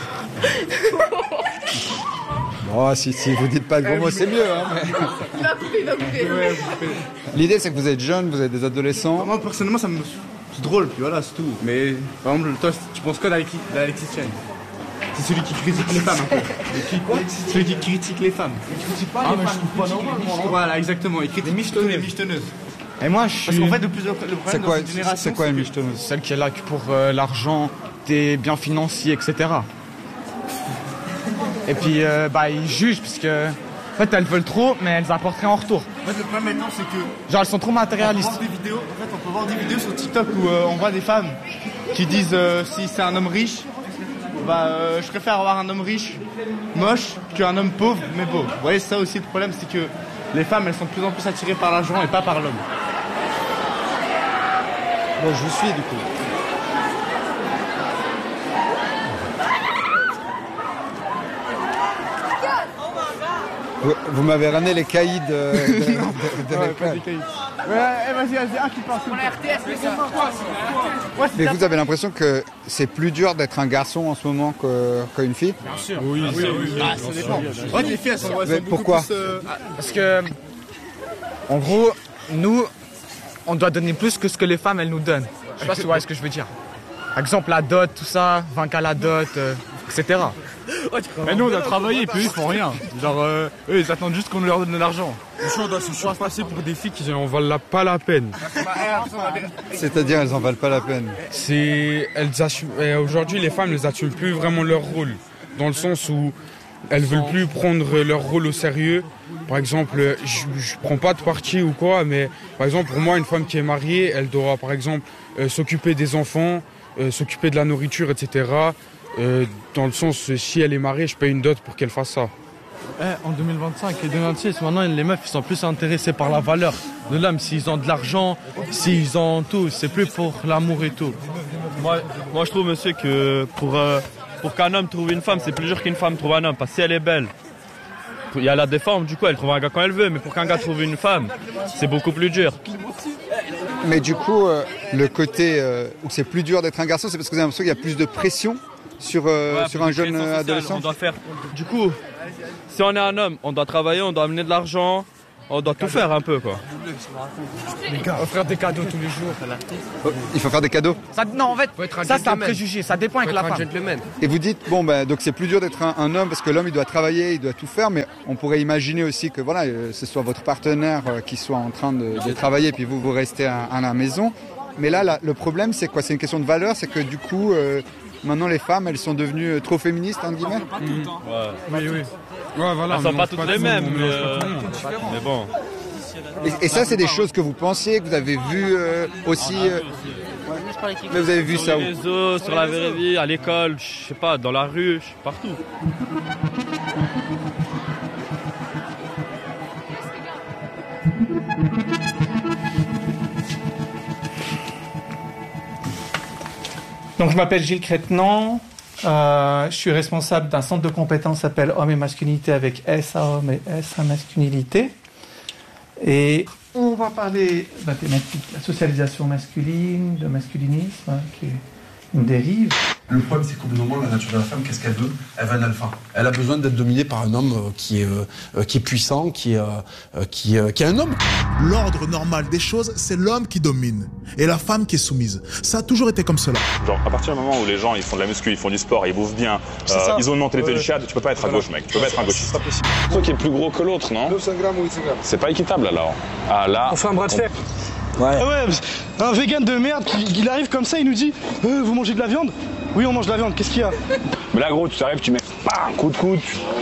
toi. Oh, si vous dites pas de gros mots, c'est mieux. Hein, mais... Il va couper. L'idée c'est que vous êtes jeunes, vous êtes des adolescents. Moi personnellement ça me... C'est drôle, puis voilà, c'est tout. Mais par exemple, toi, tu penses quoi d'Alexis Chen? C'est celui qui critique les femmes un peu. Celui qui critique les femmes. Il critique pas les femmes, pas normal. Voilà, exactement. Il critique les michetonneuses. Et moi, je suis... Parce qu'en fait, de plus en plus, le problème dans cette génération... C'est quoi une michetonneuse? Celle qui est là que pour l'argent, des biens financiers, etc. Et puis, ils jugent, parce que... En fait, elles veulent trop, mais elles apportent rien en retour. En fait, le problème maintenant, c'est que... Genre, elles sont trop matérialistes. On peut voir des vidéos sur TikTok où on voit des femmes qui disent si c'est un homme riche, je préfère avoir un homme riche, moche, qu'un homme pauvre, mais beau. Vous voyez, ça aussi, le problème, c'est que les femmes, elles sont de plus en plus attirées par l'argent et pas par l'homme. Bon, je vous suis, du coup. Vous m'avez ramené les caïds de l'école. Ouais, vas-y, un qui passe. Pour la RTS, mais vous avez l'impression que c'est plus dur d'être un garçon en ce moment qu'une fille? Bien sûr. Oui. Ça dépend. Ouais, les filles, elles sont pourquoi? Parce que, en gros, nous, on doit donner plus que ce que les femmes, elles nous donnent. Je sais pas si vous voyez ce que je veux dire. Par exemple, la dot, tout ça, 20K la dot, etc. Mais nous on a travaillé et puis eux ils font rien. Genre eux ils attendent juste qu'on leur donne de l'argent. On doit se passer pour des filles qui en valent pas la peine. C'est-à-dire elles en valent pas la peine. Aujourd'hui les femmes elles assument plus vraiment leur rôle. Dans le sens où elles veulent plus prendre leur rôle au sérieux. Par exemple, je prends pas de parti ou quoi, mais par exemple pour moi une femme qui est mariée, elle doit par exemple s'occuper des enfants, s'occuper de la nourriture, etc. Dans le sens, si elle est mariée, je paye une dot pour qu'elle fasse ça. En 2025 et 2026, maintenant les meufs ils sont plus intéressés par la valeur de l'homme, s'ils ont de l'argent, s'ils ont tout, c'est plus pour l'amour et tout. Moi je trouve monsieur que pour qu'un homme trouve une femme, c'est plus dur qu'une femme trouve un homme, parce que si elle est belle, il y a des femmes, du coup elle trouve un gars quand elle veut, mais pour qu'un gars trouve une femme, c'est beaucoup plus dur. Mais du coup, le côté où c'est plus dur d'être un garçon, c'est parce que vous avez l'impression qu'il y a plus de pression sur un jeune adolescent. On doit faire. Du coup, si on est un homme, on doit travailler, on doit amener de l'argent, on doit tout faire un peu, quoi. Offrir des cadeaux tous les jours. Il faut faire des cadeaux. Non, en fait, ça c'est un préjugé, ça dépend avec la femme. Et vous dites, donc c'est plus dur d'être un homme parce que l'homme il doit travailler, il doit tout faire, mais on pourrait imaginer aussi que voilà, ce soit votre partenaire qui soit en train de travailler, puis vous restez à la maison. Mais là, le problème c'est quoi? C'est une question de valeur, c'est que du coup, maintenant les femmes, elles sont devenues trop féministes, entre guillemets. Oui. Ouais, voilà, elles sont pas toutes les mêmes, mais bon. Et ça, c'est des choses que vous pensiez, que vous avez vues aussi. Mais vous avez vu ça où? Sur les réseaux, sur la vraie vie, à l'école, je sais pas, dans la rue, partout. Donc je m'appelle Gilles Crétenant, je suis responsable d'un centre de compétences qui s'appelle Hommes et Masculinité avec S à Hommes et S à Masculinité. Et on va parler de la thématique de la socialisation masculine, de masculinisme, qui est une dérive. Le problème, c'est qu'au bout d'un moment, la nature de la femme, qu'est-ce qu'elle veut? Elle veut un alpha. Elle a besoin d'être dominée par un homme qui est puissant, qui est un homme. L'ordre normal des choses, c'est l'homme qui domine et la femme qui est soumise. Ça a toujours été comme cela. Genre, à partir du moment où les gens ils font de la muscu, ils font du sport, ils bouffent bien, ils ont une mentalité du chad, tu peux pas être à gauche, mec. Tu peux pas être un gauchiste. C'est pas possible. Toi qui est plus gros que l'autre, non? 900 grammes ou 800 grammes. C'est pas équitable alors. Ah là. On fait un bras de fer. Ouais. Ah ouais, un vegan de merde, il arrive comme ça, il nous dit vous mangez de la viande? Oui, on mange de la viande, qu'est-ce qu'il y a? Mais là, gros, tu arrives, tu mets un coup de coude,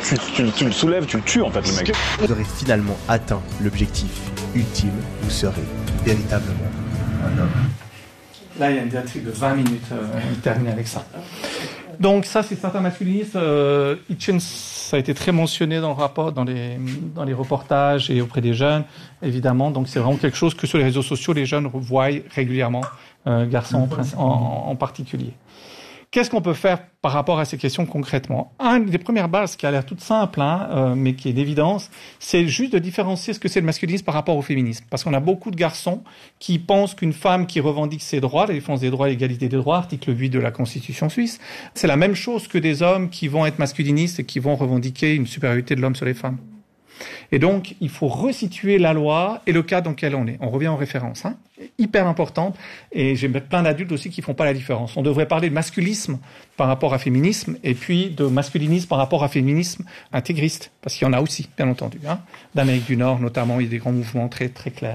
tu le soulèves, tu le tues en fait, le mec. Vous aurez finalement atteint l'objectif ultime, vous serez véritablement un homme. Là, il y a une diatribe de 20 minutes, on termine avec ça. Donc ça, c'est certains masculinistes. Hitchens, ça a été très mentionné dans le rapport, dans les reportages et auprès des jeunes, évidemment. Donc c'est vraiment quelque chose que sur les réseaux sociaux, les jeunes voient régulièrement, garçons en particulier. Qu'est-ce qu'on peut faire par rapport à ces questions concrètement? Une des premières bases qui a l'air toute simple, mais qui est d'évidence, c'est juste de différencier ce que c'est le masculinisme par rapport au féminisme. Parce qu'on a beaucoup de garçons qui pensent qu'une femme qui revendique ses droits, la défense des droits et l'égalité des droits, article 8 de la Constitution suisse, c'est la même chose que des hommes qui vont être masculinistes et qui vont revendiquer une supériorité de l'homme sur les femmes. Et donc, il faut resituer la loi et le cadre dans lequel on est. On revient en référence, hyper importante. Et j'ai plein d'adultes aussi qui font pas la différence. On devrait parler de masculisme par rapport à féminisme et puis de masculinisme par rapport à féminisme intégriste. Parce qu'il y en a aussi, bien entendu. D'Amérique du Nord, notamment, il y a des grands mouvements très, très clairs.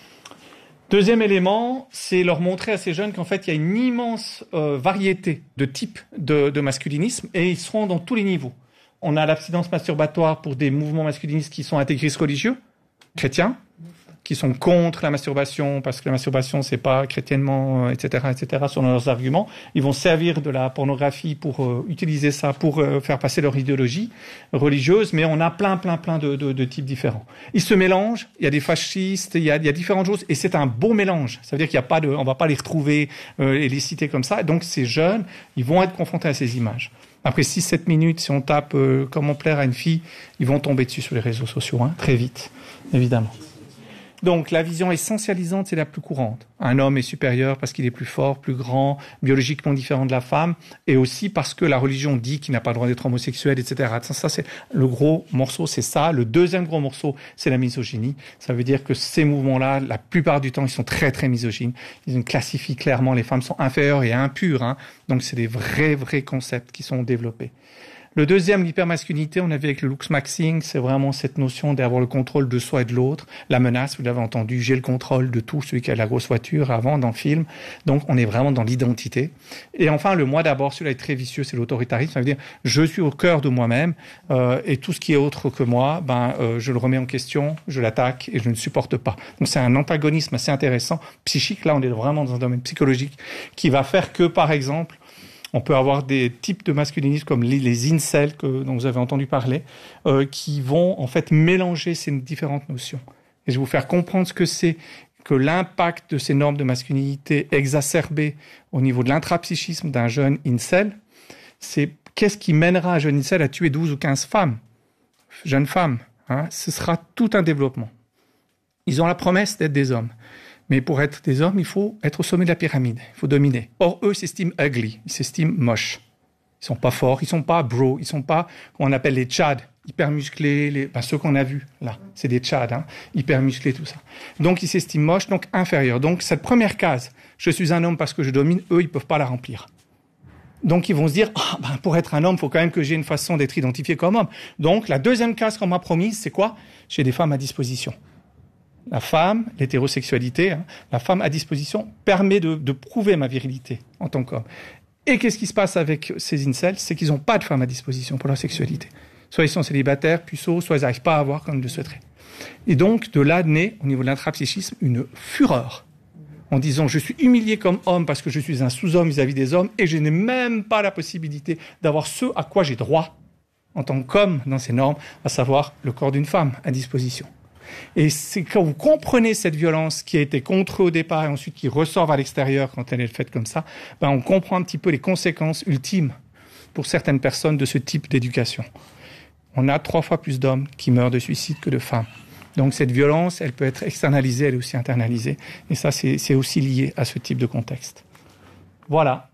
Deuxième élément, c'est leur montrer à ces jeunes qu'en fait, il y a une immense variété de types de masculinisme et ils seront dans tous les niveaux. On a l'abstinence masturbatoire pour des mouvements masculinistes qui sont intégristes religieux, chrétiens, qui sont contre la masturbation parce que la masturbation c'est pas chrétiennement, etc., selon leurs arguments. Ils vont servir de la pornographie pour utiliser ça pour faire passer leur idéologie religieuse, mais on a plein de types différents. Ils se mélangent. Il y a des fascistes, il y a différentes choses, et c'est un beau mélange. Ça veut dire qu'il y a pas on va pas les retrouver et les citer comme ça. Donc ces jeunes, ils vont être confrontés à ces images. Après 6-7 minutes, si on tape comment plaire à une fille, ils vont tomber dessus sur les réseaux sociaux, très vite, évidemment. Donc la vision essentialisante, c'est la plus courante. Un homme est supérieur parce qu'il est plus fort, plus grand, biologiquement différent de la femme, et aussi parce que la religion dit qu'il n'a pas le droit d'être homosexuel, etc. Ça, c'est le gros morceau, c'est ça. Le deuxième gros morceau, c'est la misogynie. Ça veut dire que ces mouvements-là, la plupart du temps, ils sont très, très misogynes. Ils classifient clairement les femmes sont inférieures et impures. Donc c'est des vrais concepts qui sont développés. Le deuxième, l'hypermasculinité, on a vu avec le looks-maxing, c'est vraiment cette notion d'avoir le contrôle de soi et de l'autre. La menace, vous l'avez entendu, j'ai le contrôle de tout, celui qui a la grosse voiture avant dans le film. Donc on est vraiment dans l'identité. Et enfin, le moi d'abord, celui-là est très vicieux, c'est l'autoritarisme. Ça veut dire, je suis au cœur de moi-même et tout ce qui est autre que moi, je le remets en question, je l'attaque et je ne supporte pas. Donc c'est un antagonisme assez intéressant, psychique. Là, on est vraiment dans un domaine psychologique qui va faire que, par exemple, on peut avoir des types de masculinisme comme les incels dont vous avez entendu parler, qui vont en fait mélanger ces différentes notions. Et je vais vous faire comprendre ce que c'est que l'impact de ces normes de masculinité exacerbées au niveau de l'intrapsychisme d'un jeune incel. C'est qu'est-ce qui mènera un jeune incel à tuer 12 ou 15 femmes, jeunes femmes. Ce sera tout un développement. Ils ont la promesse d'être des hommes. Mais pour être des hommes, il faut être au sommet de la pyramide. Il faut dominer. Or, eux s'estiment ugly. Ils s'estiment moches. Ils sont pas forts. Ils sont pas bro. Ils sont pas, qu'on appelle les tchads, hyper musclés. Ceux qu'on a vus, là. C'est des tchads, hein. Hyper musclés, tout ça. Donc, ils s'estiment moches, donc inférieurs. Donc, cette première case, je suis un homme parce que je domine, eux, ils peuvent pas la remplir. Donc, ils vont se dire, pour être un homme, il faut quand même que j'ai une façon d'être identifié comme homme. Donc, la deuxième case qu'on m'a promise, c'est quoi? J'ai des femmes à disposition. La femme, l'hétérosexualité, la femme à disposition permet de prouver ma virilité en tant qu'homme. Et qu'est-ce qui se passe avec ces incels? C'est qu'ils n'ont pas de femme à disposition pour leur sexualité. Soit ils sont célibataires, puceaux, soit ils n'arrivent pas à avoir comme ils le souhaiteraient. Et donc, de là naît, au niveau de l'intrapsychisme, une fureur. En disant, je suis humilié comme homme parce que je suis un sous-homme vis-à-vis des hommes et je n'ai même pas la possibilité d'avoir ce à quoi j'ai droit en tant qu'homme dans ces normes, à savoir le corps d'une femme à disposition. Et c'est quand vous comprenez cette violence qui a été contre eux au départ et ensuite qui ressort à l'extérieur quand elle est faite comme ça, on comprend un petit peu les conséquences ultimes pour certaines personnes de ce type d'éducation. On a 3 fois plus d'hommes qui meurent de suicide que de femmes. Donc cette violence, elle peut être externalisée, elle est aussi internalisée. Et ça, c'est aussi lié à ce type de contexte. Voilà.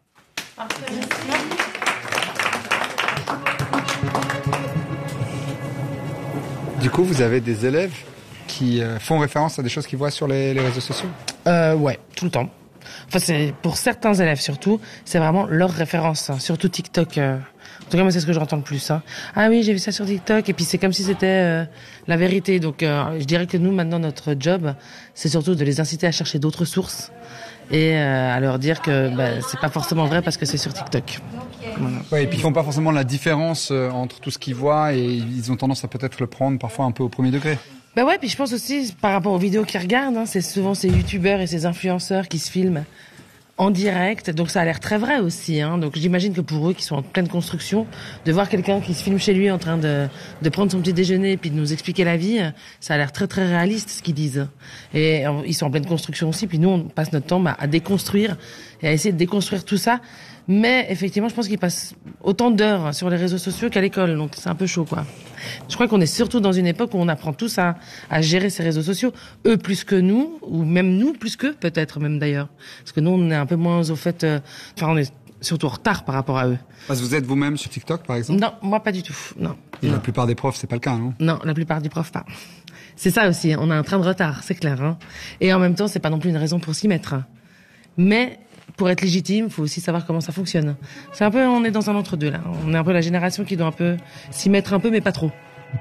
Du coup, vous avez des élèves qui font référence à des choses qu'ils voient sur les réseaux sociaux? Ouais, tout le temps. Enfin, c'est pour certains élèves surtout, c'est vraiment leur référence, hein, surtout TikTok. En tout cas, moi, c'est ce que j'entends le plus. Hein. Ah oui, j'ai vu ça sur TikTok, et puis c'est comme si c'était la vérité. Donc, je dirais que nous, maintenant, notre job, c'est surtout de les inciter à chercher d'autres sources et à leur dire que c'est pas forcément vrai parce que c'est sur TikTok. Voilà. Ouais, et puis ils font pas forcément la différence entre tout ce qu'ils voient et ils ont tendance à peut-être le prendre parfois un peu au premier degré. Bah ouais, puis je pense aussi par rapport aux vidéos qu'ils regardent, hein, c'est souvent ces youtubeurs et ces influenceurs qui se filment en direct, donc ça a l'air très vrai aussi. Hein. Donc j'imagine que pour eux qui sont en pleine construction, de voir quelqu'un qui se filme chez lui en train de prendre son petit déjeuner et puis de nous expliquer la vie, ça a l'air très très réaliste ce qu'ils disent. Et ils sont en pleine construction aussi, puis nous on passe notre temps à déconstruire et à essayer de déconstruire tout ça. Mais effectivement, je pense qu'ils passent autant d'heures sur les réseaux sociaux qu'à l'école, donc c'est un peu chaud, quoi. Je crois qu'on est surtout dans une époque où on apprend tous à gérer ces réseaux sociaux, eux plus que nous, ou même nous plus qu'eux, peut-être même d'ailleurs. Parce que nous, on est un peu moins au fait... on est surtout en retard par rapport à eux. Parce que vous êtes vous-même sur TikTok, par exemple? Non, moi pas du tout, non. Et la plupart des profs, c'est pas le cas, non? Non, la plupart des profs, pas. C'est ça aussi, on a un train de retard, c'est clair. Hein. Et en même temps, c'est pas non plus une raison pour s'y mettre. Mais... pour être légitime, il faut aussi savoir comment ça fonctionne. C'est un peu, on est dans un entre-deux là. On est un peu la génération qui doit un peu s'y mettre un peu, mais pas trop.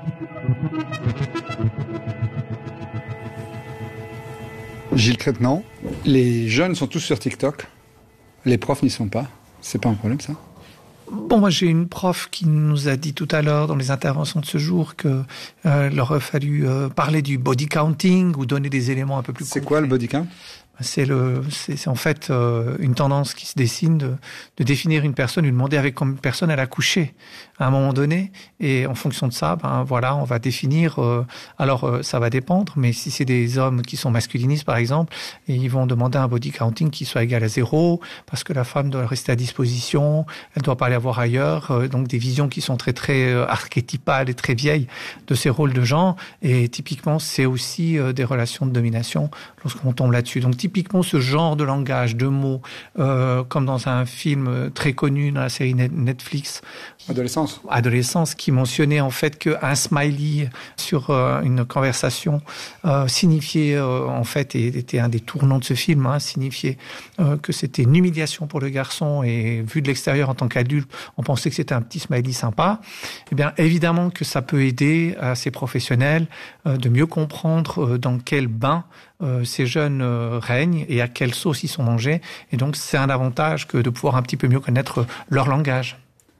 Gilles Crétenant, les jeunes sont tous sur TikTok, les profs n'y sont pas. C'est pas un problème ça? Bon, moi j'ai une prof qui nous a dit tout à l'heure dans les interventions de ce jour que leur a fallu parler du body counting ou donner des éléments un peu plus concrets. C'est quoi le body count? C'est en fait une tendance qui se dessine de définir une personne, lui demander avec combien de personnes elle a couché à un moment donné, et en fonction de ça, voilà, on va définir. Ça va dépendre, mais si c'est des hommes qui sont masculinistes par exemple, et ils vont demander un body counting qui soit égal à 0, parce que la femme doit rester à disposition, elle doit pas aller voir ailleurs, donc des visions qui sont très très archétypales et très vieilles de ces rôles de genre, et typiquement c'est aussi des relations de domination lorsqu'on tombe là-dessus. Donc typiquement ce genre de langage, de mots, comme dans un film très connu dans la série Netflix, Adolescence, qui mentionnait en fait qu'un smiley sur une conversation signifiait en fait, et était un des tournants de ce film, signifiait que c'était une humiliation pour le garçon, et vu de l'extérieur en tant qu'adulte, on pensait que c'était un petit smiley sympa. Eh bien évidemment que ça peut aider à ces professionnels de mieux comprendre dans quel bain ces jeunes règnent et à quelle sauce ils sont mangés. Et donc, c'est un avantage que de pouvoir un petit peu mieux connaître leur langage.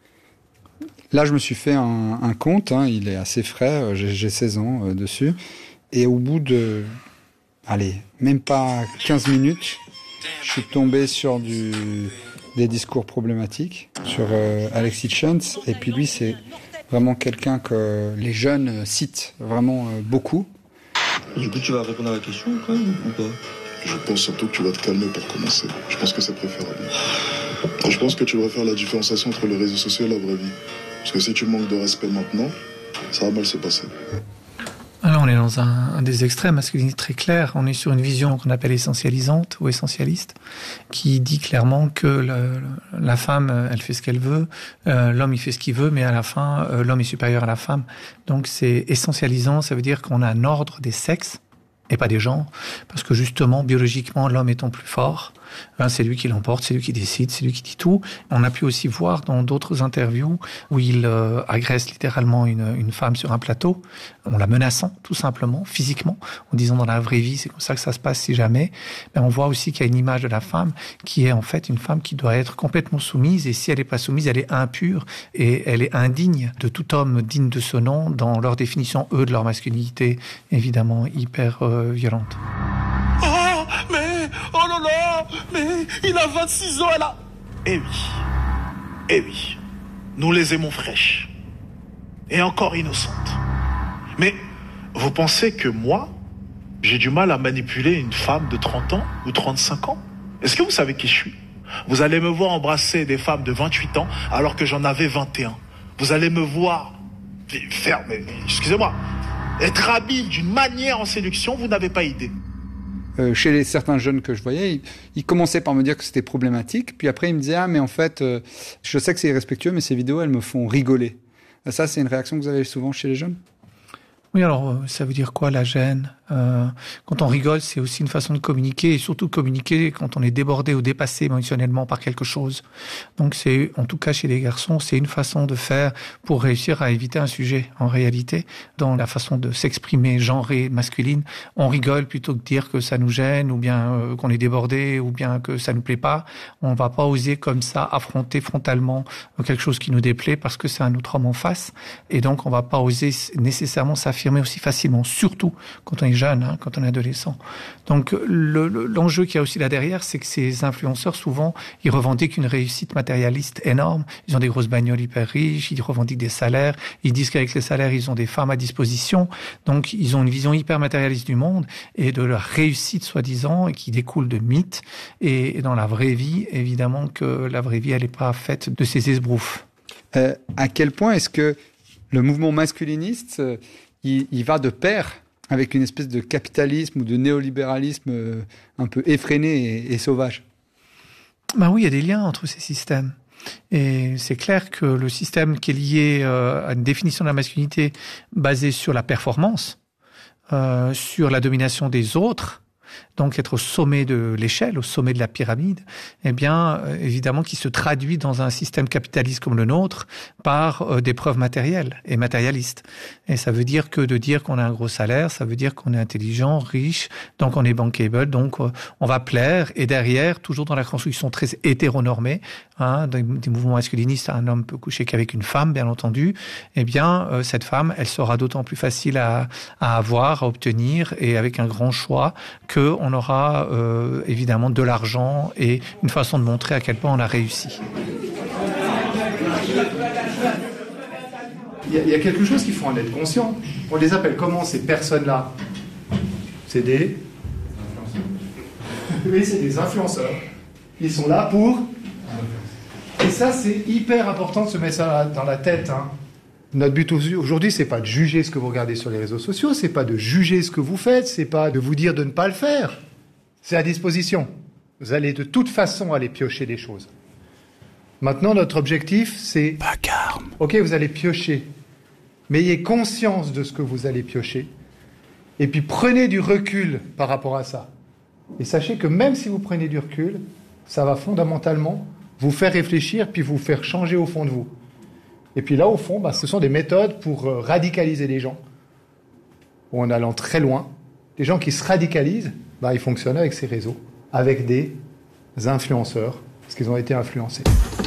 Là, je me suis fait un compte, il est assez frais, j'ai 16 ans dessus. Et au bout de, même pas 15 minutes, je suis tombé sur des discours problématiques, sur Alexis Chance. Et puis lui, c'est vraiment quelqu'un que les jeunes citent vraiment beaucoup. Du coup, tu vas répondre à la question quand même ou pas? Je pense surtout que tu vas te calmer pour commencer. Je pense que c'est préférable. Et je pense que tu devrais faire la différenciation entre les réseaux sociaux et la vraie vie. Parce que si tu manques de respect maintenant, ça va mal se passer. Alors on est dans un des extrêmes masculinités très clairs. On est sur une vision qu'on appelle essentialisante ou essentialiste, qui dit clairement que la femme, elle fait ce qu'elle veut, l'homme, il fait ce qu'il veut, mais à la fin, l'homme est supérieur à la femme. Donc c'est essentialisant, ça veut dire qu'on a un ordre des sexes, et pas des genres, parce que justement, biologiquement, l'homme étant plus fort, c'est lui qui l'emporte, c'est lui qui décide, c'est lui qui dit tout. On a pu aussi voir dans d'autres interviews où il agresse littéralement une femme sur un plateau, en la menaçant tout simplement, physiquement, en disant dans la vraie vie, c'est comme ça que ça se passe si jamais. Mais on voit aussi qu'il y a une image de la femme qui est en fait une femme qui doit être complètement soumise, et si elle n'est pas soumise, elle est impure et elle est indigne de tout homme digne de ce nom dans leur définition, eux, de leur masculinité, évidemment hyper violente. Oh, mais, oh là là, mais il a 26 ans, elle a... Eh oui, nous les aimons fraîches et encore innocentes. Mais vous pensez que moi, j'ai du mal à manipuler une femme de 30 ans ou 35 ans? Est-ce que vous savez qui je suis? Vous allez me voir embrasser des femmes de 28 ans alors que j'en avais 21. Vous allez me voir faire, mais, excusez-moi, être habile d'une manière en séduction, vous n'avez pas idée. Chez certains jeunes que je voyais, ils commençaient par me dire que c'était problématique, puis après ils me disaient « Ah, mais en fait, je sais que c'est irrespectueux, mais ces vidéos, elles me font rigoler. » Ça, c'est une réaction que vous avez souvent chez les jeunes? Oui, alors ça veut dire quoi la gêne? Quand on rigole, c'est aussi une façon de communiquer, et surtout communiquer quand on est débordé ou dépassé émotionnellement par quelque chose. Donc c'est, en tout cas chez les garçons, c'est une façon de faire pour réussir à éviter un sujet. En réalité, dans la façon de s'exprimer genrée, masculine, on rigole plutôt que de dire que ça nous gêne, ou bien qu'on est débordé, ou bien que ça nous plaît pas. On va pas oser comme ça affronter frontalement quelque chose qui nous déplaît parce que c'est un autre homme en face. Et donc on va pas oser nécessairement s'affirmer aussi facilement, surtout quand on est jeune, quand on est adolescent. Donc l'enjeu qu'il y a aussi là derrière, c'est que ces influenceurs, souvent, ils revendiquent une réussite matérialiste énorme. Ils ont des grosses bagnoles hyper riches, ils revendiquent des salaires, ils disent qu'avec les salaires, ils ont des femmes à disposition. Donc ils ont une vision hyper matérialiste du monde et de leur réussite, soi-disant, et qui découle de mythes. Et dans la vraie vie, évidemment que la vraie vie, elle n'est pas faite de ces esbroufs. À quel point est-ce que le mouvement masculiniste, il va de pair avec une espèce de capitalisme ou de néolibéralisme un peu effréné et sauvage? Ben oui, il y a des liens entre ces systèmes. Et c'est clair que le système qui est lié à une définition de la masculinité basée sur la performance, sur la domination des autres, donc être au sommet de l'échelle, au sommet de la pyramide, eh bien, évidemment, qui se traduit dans un système capitaliste comme le nôtre par des preuves matérielles et matérialistes. Et ça veut dire que de dire qu'on a un gros salaire, ça veut dire qu'on est intelligent, riche, donc on est bankable, donc on va plaire. Et derrière, toujours dans la construction très hétéronormée, des mouvements masculinistes, un homme peut coucher qu'avec une femme, bien entendu, eh bien, cette femme, elle sera d'autant plus facile à avoir, à obtenir, et avec un grand choix, qu'on aura évidemment de l'argent et une façon de montrer à quel point on a réussi. Il y a quelque chose qu'il faut en être conscient. On les appelle comment ces personnes-là? C'est des... Oui, c'est des influenceurs. Ils sont là pour... Et ça, c'est hyper important de se mettre ça dans la tête. Notre but aujourd'hui, c'est pas de juger ce que vous regardez sur les réseaux sociaux, c'est pas de juger ce que vous faites, c'est pas de vous dire de ne pas le faire. C'est à disposition. Vous allez de toute façon aller piocher des choses. Maintenant, notre objectif, c'est... Ok, vous allez piocher. Mais ayez conscience de ce que vous allez piocher. Et puis prenez du recul par rapport à ça. Et sachez que même si vous prenez du recul, ça va fondamentalement vous faire réfléchir, puis vous faire changer au fond de vous. Et puis là, au fond, ce sont des méthodes pour radicaliser les gens. En allant très loin, les gens qui se radicalisent, ils fonctionnent avec ces réseaux, avec des influenceurs, parce qu'ils ont été influencés.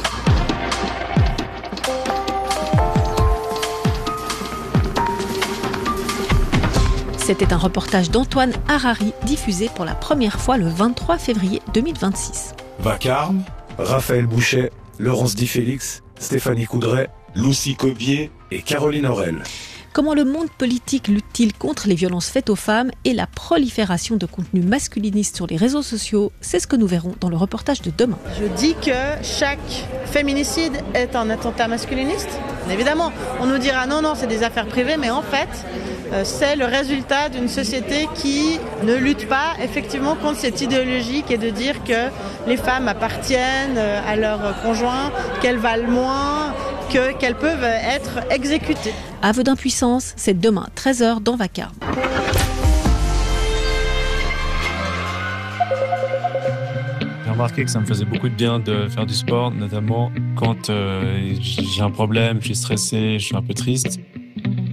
C'était un reportage d'Antoine Harari, diffusé pour la première fois le 23 février 2026. Vacarme, Raphaël Bouchet, Laurence Di Félix, Stéphanie Coudray, Lucie Cobier et Caroline Aurel. Comment le monde politique lutte-t-il contre les violences faites aux femmes et la prolifération de contenus masculinistes sur les réseaux sociaux? C'est ce que nous verrons dans le reportage de demain. Je dis que chaque féminicide est un attentat masculiniste. Évidemment, on nous dira non, c'est des affaires privées, mais en fait, c'est le résultat d'une société qui ne lutte pas effectivement contre cette idéologie qui est de dire que les femmes appartiennent à leur conjoint, qu'elles valent moins, qu'elles peuvent être exécutées. Aveu d'impuissance, c'est demain, 13h dans Vacarme. J'ai remarqué que ça me faisait beaucoup de bien de faire du sport, notamment quand j'ai un problème, je suis stressé, je suis un peu triste.